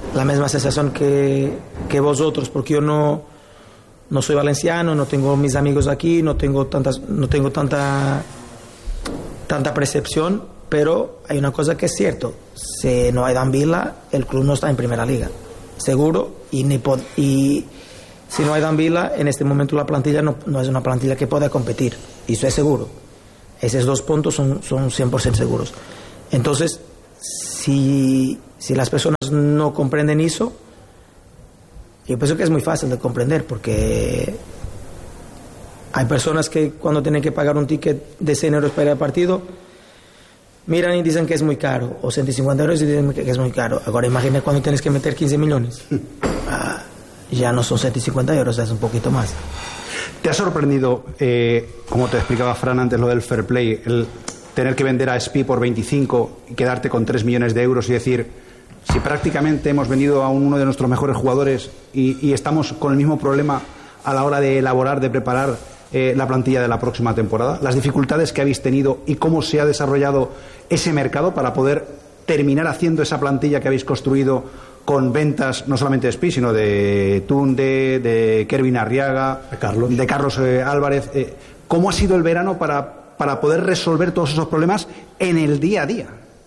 la misma sensación que vosotros, porque yo no soy valenciano, no tengo mis amigos aquí, no tengo tanta percepción, pero hay una cosa que es cierto: si no hay Dan Vila, el club no está en primera liga, seguro, y si no hay Dan Vila, en este momento la plantilla no es una plantilla que pueda competir, eso es seguro. Esos 2 puntos son 100% seguros. Entonces, si las personas no comprenden eso, yo pienso que es muy fácil de comprender, porque hay personas que cuando tienen que pagar un ticket de 100 euros para ir al partido, miran y dicen que es muy caro, o 150 euros y dicen que es muy caro. Ahora imagina cuando tienes que meter 15 millones. Ya no son 150 euros, es un poquito más. ¿Te ha sorprendido, como te explicaba Fran antes, lo del fair play, el tener que vender a SPI por 25 y quedarte con 3 millones de euros y decir, si prácticamente hemos vendido a uno de nuestros mejores jugadores y estamos con el mismo problema a la hora de elaborar, de preparar la plantilla de la próxima temporada? Las dificultades que habéis tenido y cómo se ha desarrollado ese mercado para poder terminar haciendo esa plantilla que habéis construido con ventas no solamente de SPI, sino de Tunde, de Kervin Arriaga, de Carlos Álvarez. ¿Cómo ha sido el verano para poder resolver todos esos problemas en el día a día?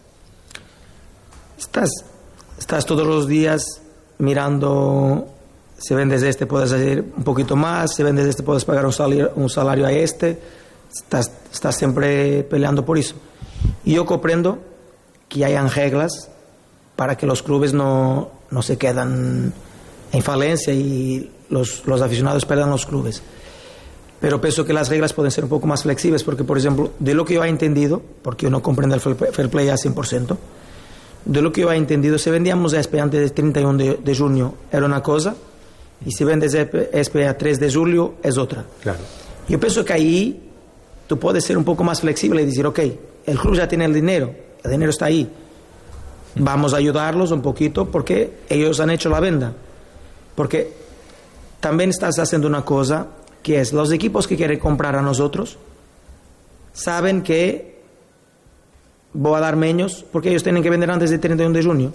Estás todos los días mirando, si vendes puedes hacer un poquito más, si vendes puedes pagar un salario a estás siempre peleando por eso. Y yo comprendo que hayan reglas para que los clubes no se quedan en falencia y los aficionados pierdan los clubes. Pero pienso que las reglas pueden ser un poco más flexibles, porque, por ejemplo, de lo que yo he entendido, porque yo no comprendo el fair play al 100%, de lo que yo he entendido, si vendíamos ESP antes del 31 de junio era una cosa, y si vendes ESP a 3 de julio es otra. Claro. Yo pienso que ahí tú puedes ser un poco más flexible y decir, ok, el club ya tiene el dinero está ahí, vamos a ayudarlos un poquito porque ellos han hecho la venta. Porque también estás haciendo una cosa, que es los equipos que quieren comprar a nosotros saben que voy a dar menos porque ellos tienen que vender antes del 31 de junio.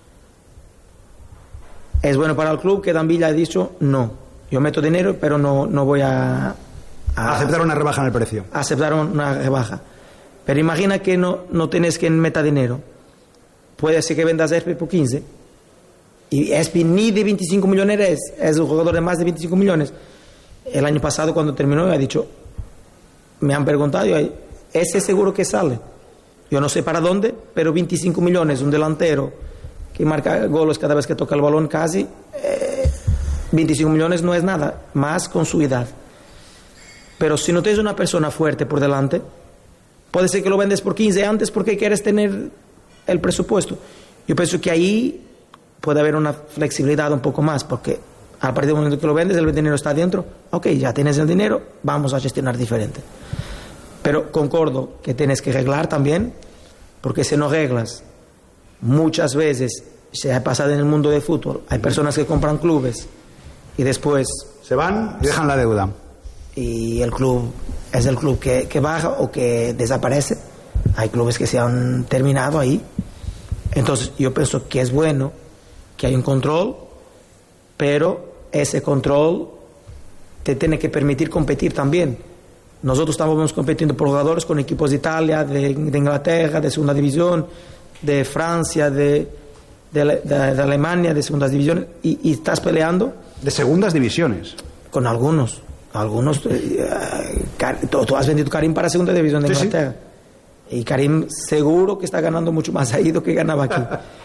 Es bueno para el club que Dan Vila ha dicho, no, yo meto dinero pero no voy a aceptar una rebaja en el precio. Aceptar una rebaja. Pero imagina que no tienes que meter dinero. Puede ser que vendas a ESPI por 15 y ESPI ni de 25 millones es un jugador de más de 25 millones. El año pasado cuando terminó ha dicho, me han preguntado, ese seguro que sale, yo no sé para dónde, pero 25 millones, un delantero que marca goles cada vez que toca el balón casi, 25 millones no es nada, más con su edad. Pero si no tienes una persona fuerte por delante, puede ser que lo vendes por 15 antes porque quieres tener el presupuesto. Yo pienso que ahí puede haber una flexibilidad un poco más, porque a partir del momento que lo vendes, el dinero está dentro, ok, ya tienes el dinero, vamos a gestionar diferente. Pero concordo que tienes que arreglar también, porque si no arreglas, muchas veces se ha pasado en el mundo del fútbol, hay personas que compran clubes y después se van y dejan la deuda. Y el club es el club que baja o que desaparece. Hay clubes que se han terminado ahí. Entonces yo pienso que es bueno que hay un control, pero ese control te tiene que permitir competir también. Nosotros estamos compitiendo por jugadores con equipos de Italia, de Inglaterra, de segunda división, de Francia, de Alemania, de segundas divisiones, y estás peleando. ¿De segundas divisiones? Con algunos. Tú has vendido Karim para segunda división de Inglaterra. Sí. Y Karim seguro que está ganando mucho más ahí de lo que ganaba aquí.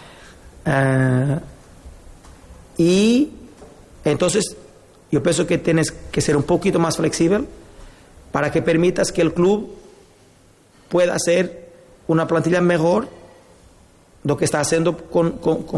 Y entonces yo pienso que tienes que ser un poquito más flexible para que permitas que el club pueda hacer una plantilla mejor de lo que está haciendo con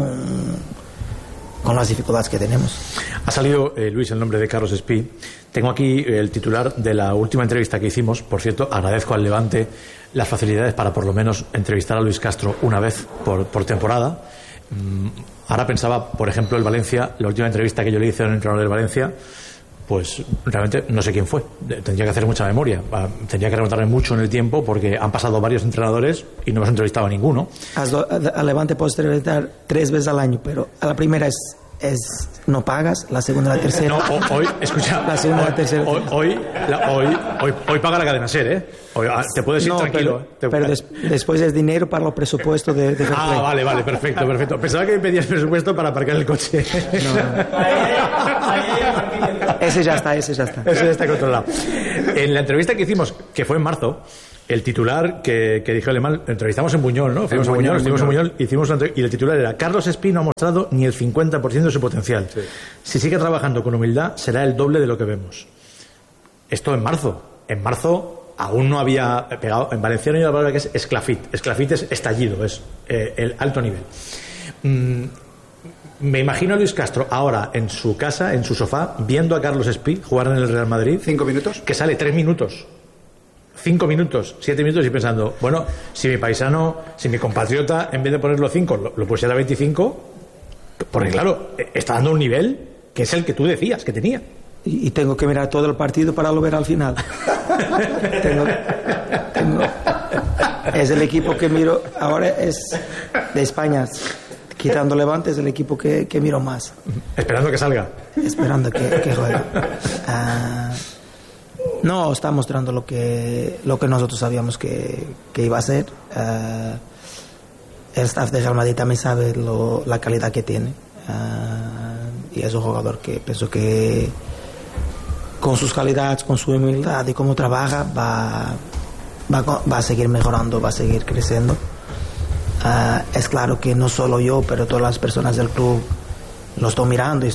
las dificultades que tenemos. Ha salido, Luis, el nombre de Carlos Espí. Tengo aquí el titular de la última entrevista que hicimos. Por cierto, agradezco al Levante las facilidades para por lo menos entrevistar a Luis Castro una vez por temporada. Ahora pensaba, por ejemplo, el Valencia, la última entrevista que yo le hice a un entrenador del Valencia, pues realmente no sé quién fue. Tendría que hacer mucha memoria, tendría que remontarme mucho en el tiempo, porque han pasado varios entrenadores y no hemos entrevistado a ninguno. A Levante puedes entrevistar 3 veces al año, pero a la primera es no pagas, la segunda, la tercera. No, hoy, escucha, la segunda, la tercera. Hoy paga la cadena SER, ¿eh? Hoy, te puedes ir tranquilo. Pero después es dinero para los presupuestos de vale, perfecto. Pensaba que me pedías presupuesto para aparcar el coche. Ese ya está. Ese ya está controlado. En la entrevista que hicimos, que fue en marzo, el titular que dijo Alemán, entrevistamos en Buñol, ¿no? Fuimos a Buñol, hicimos y el titular era: Carlos Espí no ha mostrado ni el 50% de su potencial. Sí. Si sigue trabajando con humildad, será el doble de lo que vemos. Esto en marzo. En marzo aún no había pegado. En valenciano hay una palabra que es esclafit. Esclafit es estallido, es el alto nivel. Me imagino a Luis Castro ahora en su casa, en su sofá, viendo a Carlos Espí jugar en el Real Madrid. 5 minutos. Que sale 3 minutos. 5 minutos, 7 minutos y pensando, bueno, si mi paisano, si mi compatriota, en vez de ponerlo 5, lo pusiera a 25, porque claro, está dando un nivel que es el que tú decías que tenía. Y tengo que mirar todo el partido para lo ver al final. Es el equipo que miro, ahora es de España, quitando Levante, es el equipo que miro más. Esperando que salga. Esperando que juegue. No, está mostrando lo que nosotros sabíamos que iba a ser. El staff de Real Madrid también sabe la calidad que tiene. Y es un jugador que pienso que con sus calidades, con su humildad y cómo trabaja, va a seguir mejorando, va a seguir creciendo. Es claro que no solo yo, pero todas las personas del club lo están mirando y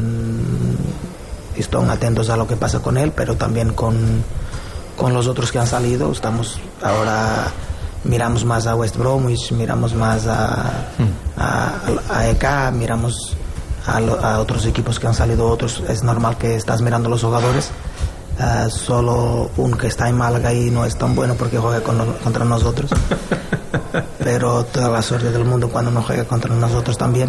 están atentos a lo que pasa con él, pero también con los otros que han salido. Estamos ahora, miramos más a West Bromwich, miramos más a EK, miramos a otros equipos que han salido otros. Es normal que estás mirando a los jugadores. Solo un que está en Málaga y no es tan bueno porque juega contra nosotros, pero toda la suerte del mundo cuando no juega contra nosotros también.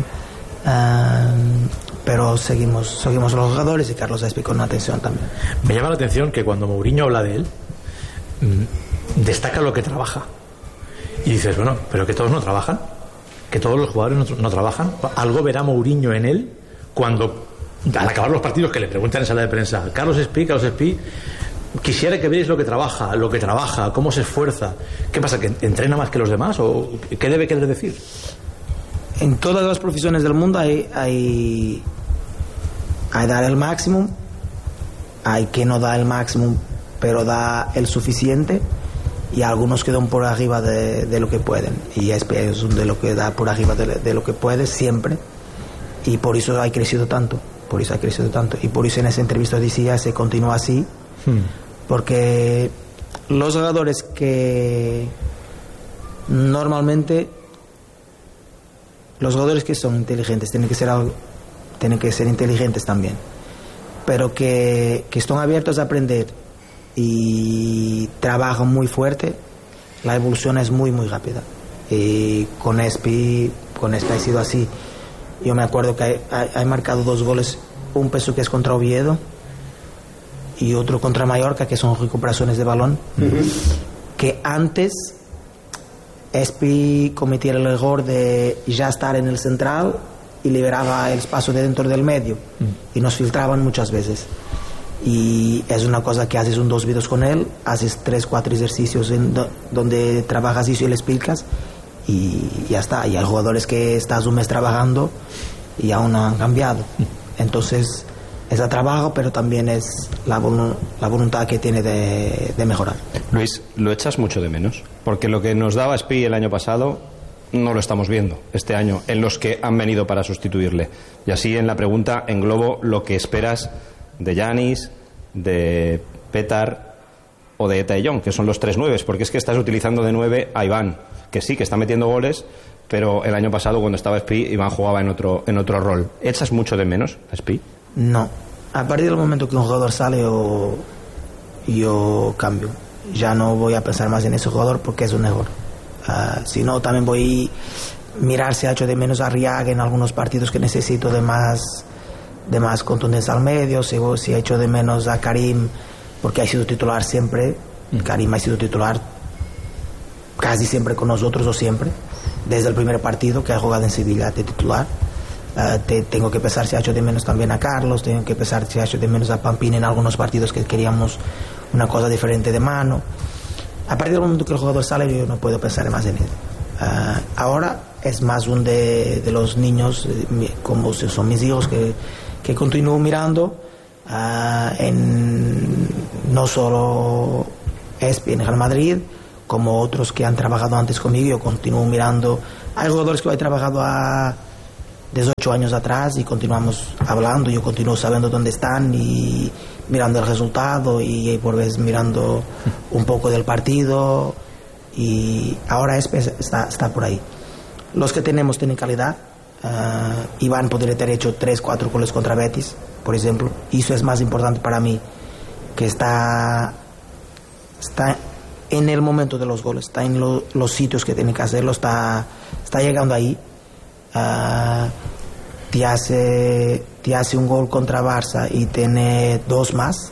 Pero seguimos los jugadores y Carlos Espí con atención también. Me llama la atención que cuando Mourinho habla de él, destaca lo que trabaja. Y dices, bueno, pero que todos no trabajan, que todos los jugadores no trabajan. Algo verá Mourinho en él cuando, al acabar los partidos, que le preguntan en sala de prensa, Carlos Espí, quisiera que veáis lo que trabaja, cómo se esfuerza. ¿Qué pasa, que entrena más que los demás? ¿O qué debe querer decir? En todas las profesiones del mundo hay dar el máximo, hay que no da el máximo pero da el suficiente, y algunos quedan por arriba de lo que pueden, y es de lo que da por arriba de lo que puede siempre, y por eso ha crecido tanto, y por eso en esa entrevista decía se continúa así, porque los jugadores que normalmente, los jugadores que son inteligentes tienen que ser inteligentes también, pero que están abiertos a aprender y trabajan muy fuerte, la evolución es muy muy rápida. Y con Espí ha sido así. Yo me acuerdo que hay marcado 2 goles, un peso que es contra Oviedo y otro contra Mallorca, que son recuperaciones de balón, que antes Espí cometía el error de ya estar en el central y liberaba el espacio de dentro del medio, y nos filtraban muchas veces. Y es una cosa que haces 2 vídeos con él, haces 3-4 ejercicios donde trabajas eso y le explicas, y ya está. Y hay jugadores que estás un mes trabajando y aún no han cambiado. Entonces es el trabajo, pero también es la voluntad que tiene de mejorar. Luis, ¿lo echas mucho de menos? Porque lo que nos daba Espí el año pasado no lo estamos viendo este año en los que han venido para sustituirle. Y así en la pregunta englobo lo que esperas de Yanis, de Petar o de Eta Young, que son los 3 9, porque es que estás utilizando de 9 a Iván, que sí, que está metiendo goles, pero el año pasado cuando estaba Espí, Iván jugaba en otro rol. ¿Echas mucho de menos a Espí? No. A partir del momento que un jugador sale, yo cambio. Ya no voy a pensar más en ese jugador porque es un error. Si no, también voy a mirar si ha hecho de menos a Arriaga en algunos partidos que necesito de más de más contundencia al medio. Si echo de menos a Karim, porque ha sido titular siempre. Karim ha sido titular casi siempre con nosotros, o siempre, desde el primer partido que ha jugado en Sevilla de titular. Tengo que pensar si ha hecho de menos también a Carlos, tengo que pensar si ha hecho de menos a Pampín en algunos partidos que queríamos una cosa diferente de mano. A partir del momento que el jugador sale, yo no puedo pensar más en él. Ahora es más un de los niños, como son mis hijos, que continúo mirando no solo Espi en Real Madrid, como otros que han trabajado antes conmigo. Yo continúo mirando. Hay jugadores que he trabajado desde 8 años atrás y continuamos hablando. Yo continúo sabiendo dónde están y mirando el resultado, y por vez mirando un poco del partido, y ahora está por ahí. Los que tenemos tienen calidad. Iván podría haber hecho 3-4 goles contra Betis, por ejemplo, y eso es más importante para mí, que está en el momento de los goles, está en los sitios que tiene que hacerlo, está llegando ahí. Te hace un gol contra Barça y tiene dos más,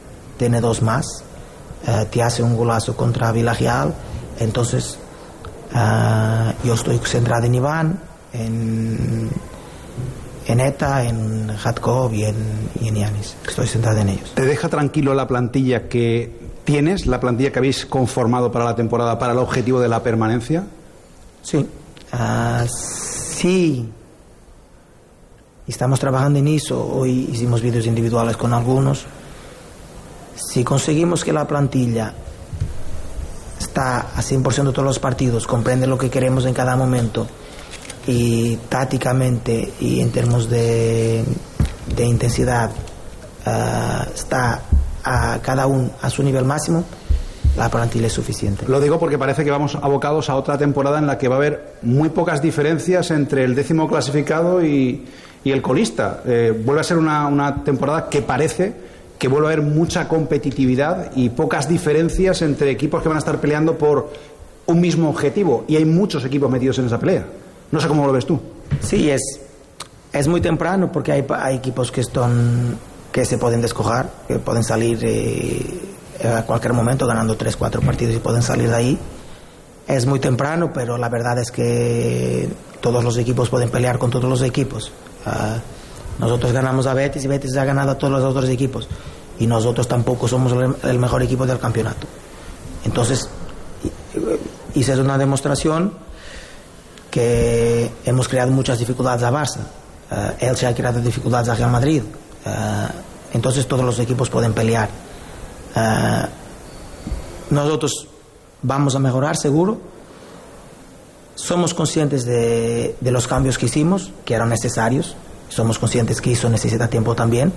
te hace un golazo contra Villarreal. Entonces yo estoy centrado en Iván, en Eta, en Hatkov y en Yanis. Estoy centrado en ellos. ¿Te deja tranquilo la plantilla que tienes, la plantilla que habéis conformado para la temporada, para el objetivo de la permanencia? Sí. Sí. Estamos trabajando en eso. Hoy hicimos vídeos individuales con algunos. Si conseguimos que la plantilla está a 100% todos los partidos, comprende lo que queremos en cada momento, y tácticamente y en términos de intensidad está a cada uno a su nivel máximo, la plantilla es suficiente. Lo digo porque parece que vamos abocados a otra temporada en la que va a haber muy pocas diferencias entre el 10º clasificado y el colista. Vuelve a ser una temporada que parece que vuelve a haber mucha competitividad y pocas diferencias entre equipos que van a estar peleando por un mismo objetivo, y hay muchos equipos metidos en esa pelea. No sé cómo lo ves tú. Sí, es muy temprano, porque hay equipos que se pueden descojar, que pueden salir a cualquier momento ganando 3-4 partidos y pueden salir de ahí. Es muy temprano, pero la verdad es que todos los equipos pueden pelear con todos los equipos. Nosotros ganamos a Betis y Betis ha ganado a todos los otros equipos, y nosotros tampoco somos el mejor equipo del campeonato. Entonces, hice una demostración que hemos creado muchas dificultades a Barça. Él se ha creado dificultades a Real Madrid. Entonces todos los equipos pueden pelear. Nosotros vamos a mejorar seguro. Somos conscientes de los cambios que hicimos, que eran necesarios. Somos conscientes que eso necesita tiempo también,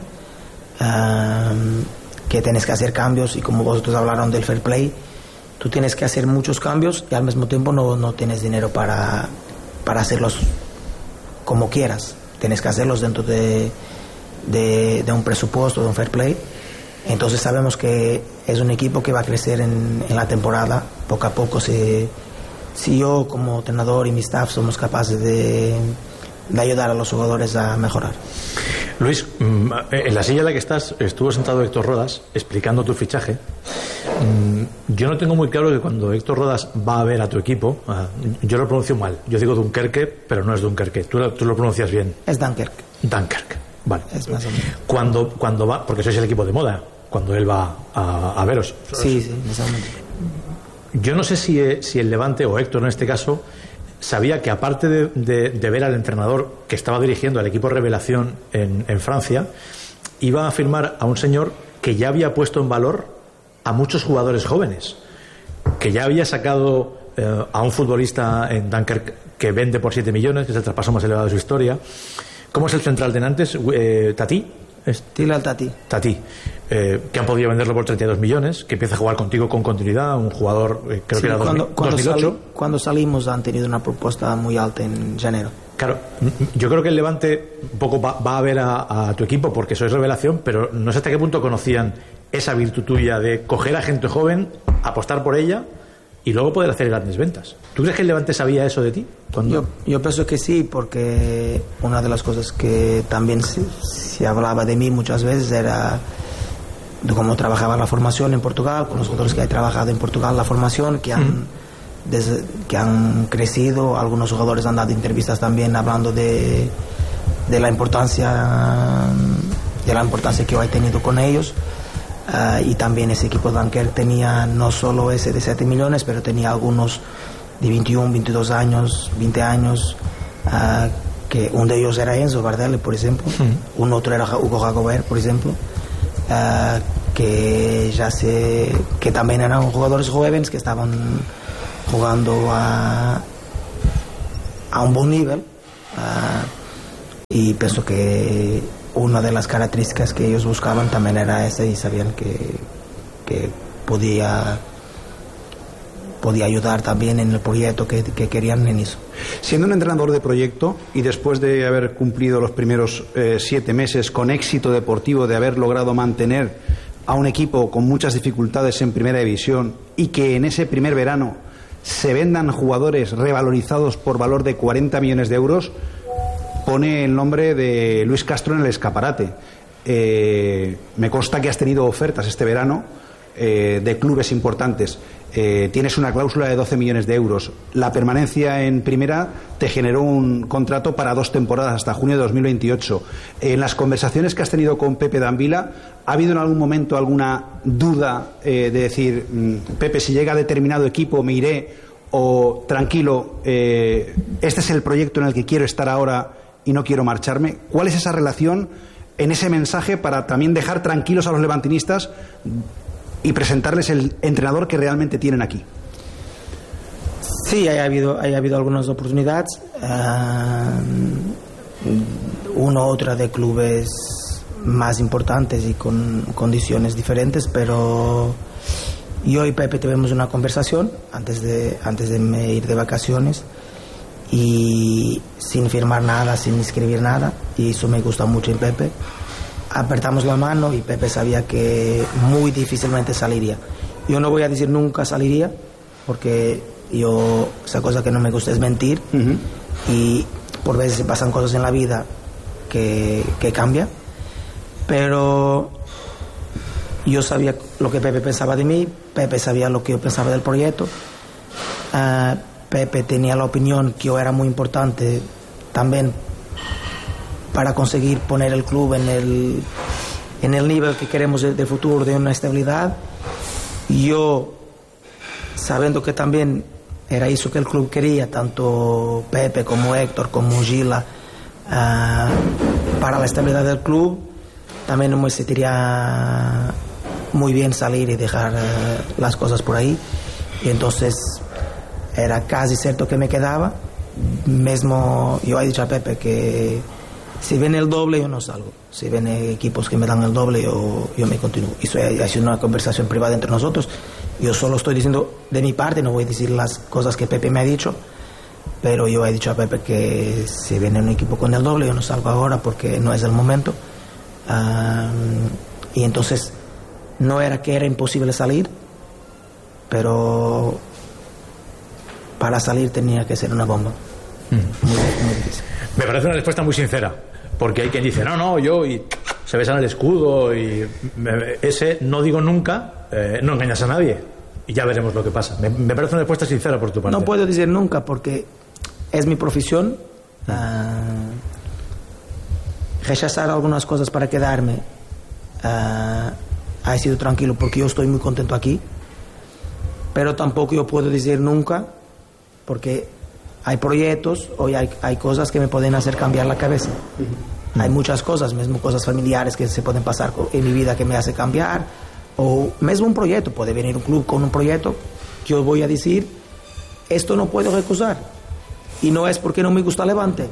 que tienes que hacer cambios, y como vosotros hablaron del fair play, tú tienes que hacer muchos cambios y al mismo tiempo no tienes dinero para hacerlos como quieras. Tienes que hacerlos dentro de un presupuesto, de un fair play. Entonces sabemos que es un equipo que va a crecer en la temporada, poco a poco. Si yo como entrenador y mi staff somos capaces de ayudar a los jugadores a mejorar. Luis, en la silla en la que estás estuvo sentado Héctor Rodas explicando tu fichaje. Yo no tengo muy claro que cuando Héctor Rodas va a ver a tu equipo, yo lo pronuncio mal, yo digo Dunkerque, pero no es Dunkerque, tú lo pronuncias bien. Es Dunkerque. Dunkerque, vale. Es más o menos. Cuando va, porque sois el equipo de moda, cuando él va a veros. Sí, exactamente. Yo no sé si el Levante, o Héctor en este caso, sabía que aparte de ver al entrenador que estaba dirigiendo al equipo Revelación en Francia, iba a firmar a un señor que ya había puesto en valor a muchos jugadores jóvenes, que ya había sacado a un futbolista en Dunkerque que vende por 7 millones, que es el traspaso más elevado de su historia. ¿Cómo es el central de Nantes? ¿Tati? Tilal Tati. Tati, que han podido venderlo por 32 millones, que empieza a jugar contigo con continuidad, un jugador, creo que era 2008. Cuando salimos han tenido una propuesta muy alta en enero. Claro, yo creo que el Levante un poco va a ver a tu equipo porque sois Revelación, pero no sé hasta qué punto conocían esa virtud tuya de coger a gente joven, apostar por ella y luego poder hacer grandes ventas. ¿Tú crees que el Levante sabía eso de ti? Yo pienso que sí, porque una de las cosas que también se hablaba de mí muchas veces era de cómo trabajaba la formación en Portugal, con los jugadores que he trabajado en Portugal, la formación, que han crecido. Algunos jugadores han dado entrevistas también hablando de la importancia que yo he tenido con ellos. Y también ese equipo de Dunkerque tenía no solo ese de 7 millones, pero tenía algunos de 21, 22 años, 20 años, que uno de ellos era Enzo Bardelli, por ejemplo, un otro era Hugo Jacobert, por ejemplo, que también eran jugadores jóvenes que estaban jugando a un buen nivel, y pienso que una de las características que ellos buscaban también era esa, y sabían que podía ayudar también en el proyecto que querían en eso. Siendo un entrenador de proyecto y después de haber cumplido los primeros 7 meses con éxito deportivo, de haber logrado mantener a un equipo con muchas dificultades en primera división, y que en ese primer verano se vendan jugadores revalorizados por valor de 40 millones de euros, pone el nombre de Luis Castro en el escaparate. Me consta que has tenido ofertas este verano de clubes importantes. Tienes una cláusula de 12 millones de euros. La permanencia en primera te generó un contrato para 2 temporadas hasta junio de 2028. En las conversaciones que has tenido con Pepe D'Ambila, ¿ha habido en algún momento alguna duda de decir, Pepe, si llega a determinado equipo me iré, o tranquilo, este es el proyecto en el que quiero estar ahora y no quiero marcharme? ¿Cuál es esa relación en ese mensaje para también dejar tranquilos a los levantinistas y presentarles el entrenador que realmente tienen aquí? Sí, ha habido algunas oportunidades, una u otra de clubes más importantes y con condiciones diferentes, pero yo y Pepe tuvimos una conversación antes de ir de vacaciones, y sin firmar nada, sin escribir nada, y eso me gusta mucho en Pepe. Apretamos la mano y Pepe sabía que muy difícilmente saliría. Yo no voy a decir nunca saliría, porque esa cosa que no me gusta es mentir, y por veces pasan cosas en la vida que cambian, pero yo sabía lo que Pepe pensaba de mí, Pepe sabía lo que yo pensaba del proyecto. Pepe tenía la opinión que yo era muy importante también para conseguir poner el club en el nivel que queremos de futuro, de una estabilidad. Yo, sabiendo que también era eso que el club quería, tanto Pepe como Héctor como Gila, para la estabilidad del club, también no me sentiría muy bien salir y dejar las cosas por ahí. Y entonces era casi cierto que me quedaba. Mismo yo he dicho a Pepe que si viene el doble yo no salgo, si viene equipos que me dan el doble yo me continúo. Eso ha sido una conversación privada entre nosotros. Yo solo estoy diciendo de mi parte, no voy a decir las cosas que Pepe me ha dicho, pero yo he dicho a Pepe que si viene un equipo con el doble yo no salgo ahora porque no es el momento. Y entonces no era que era imposible salir, pero para salir tenía que ser una bomba. Muy difícil. Me parece una respuesta muy sincera, porque hay quien dice no, yo, y se besan el escudo, y ese no digo nunca, no engañas a nadie, y ya veremos lo que pasa. Me parece una respuesta sincera por tu parte. No puedo decir nunca porque es mi profesión. Rechazar algunas cosas para quedarme ha sido tranquilo porque yo estoy muy contento aquí, pero tampoco yo puedo decir nunca porque hay proyectos o hay cosas que me pueden hacer cambiar la cabeza. Hay muchas cosas, mismo cosas familiares que se pueden pasar en mi vida que me hace cambiar, o mismo un proyecto, puede venir un club con un proyecto que yo voy a decir esto no puedo recusar, y no es porque no me gusta Levante,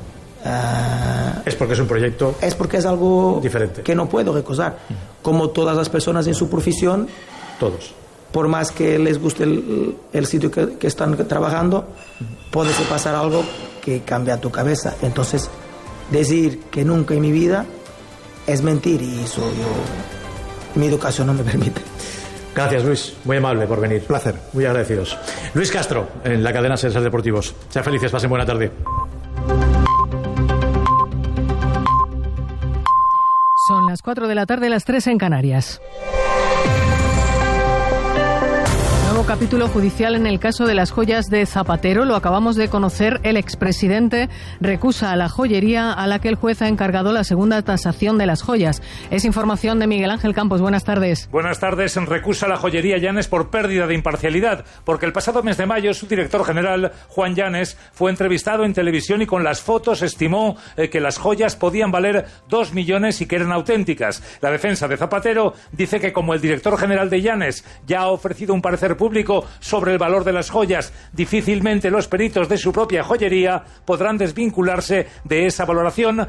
es porque es un proyecto, es porque es algo diferente que no puedo recusar, como todas las personas en su profesión. Todos, por más que les guste el sitio que están trabajando, puede pasar algo que cambia tu cabeza. Entonces decir que nunca en mi vida es mentir, y eso mi educación no me permite. Gracias, Luis. Muy amable por venir. Placer. Muy agradecidos. Luis Castro, en la cadena Ser Deportivos. Sean felices, pasen buena tarde. Son las 4 de la tarde, las 3 en Canarias. Nuevo capítulo judicial en el caso de las joyas de Zapatero. Lo acabamos de conocer. El expresidente recusa a la joyería a la que el juez ha encargado la segunda tasación de las joyas. Es información de Miguel Ángel Campos. Buenas tardes. Buenas tardes. Recusa a la joyería Llanes por pérdida de imparcialidad, porque el pasado mes de mayo su director general, Juan Llanes, fue entrevistado en televisión y con las fotos estimó que las joyas podían valer 2 millones y que eran auténticas. La defensa de Zapatero dice que como el director general de Llanes ya ha ofrecido un parecer público sobre el valor de las joyas, difícilmente los peritos de su propia joyería podrán desvincularse de esa valoración,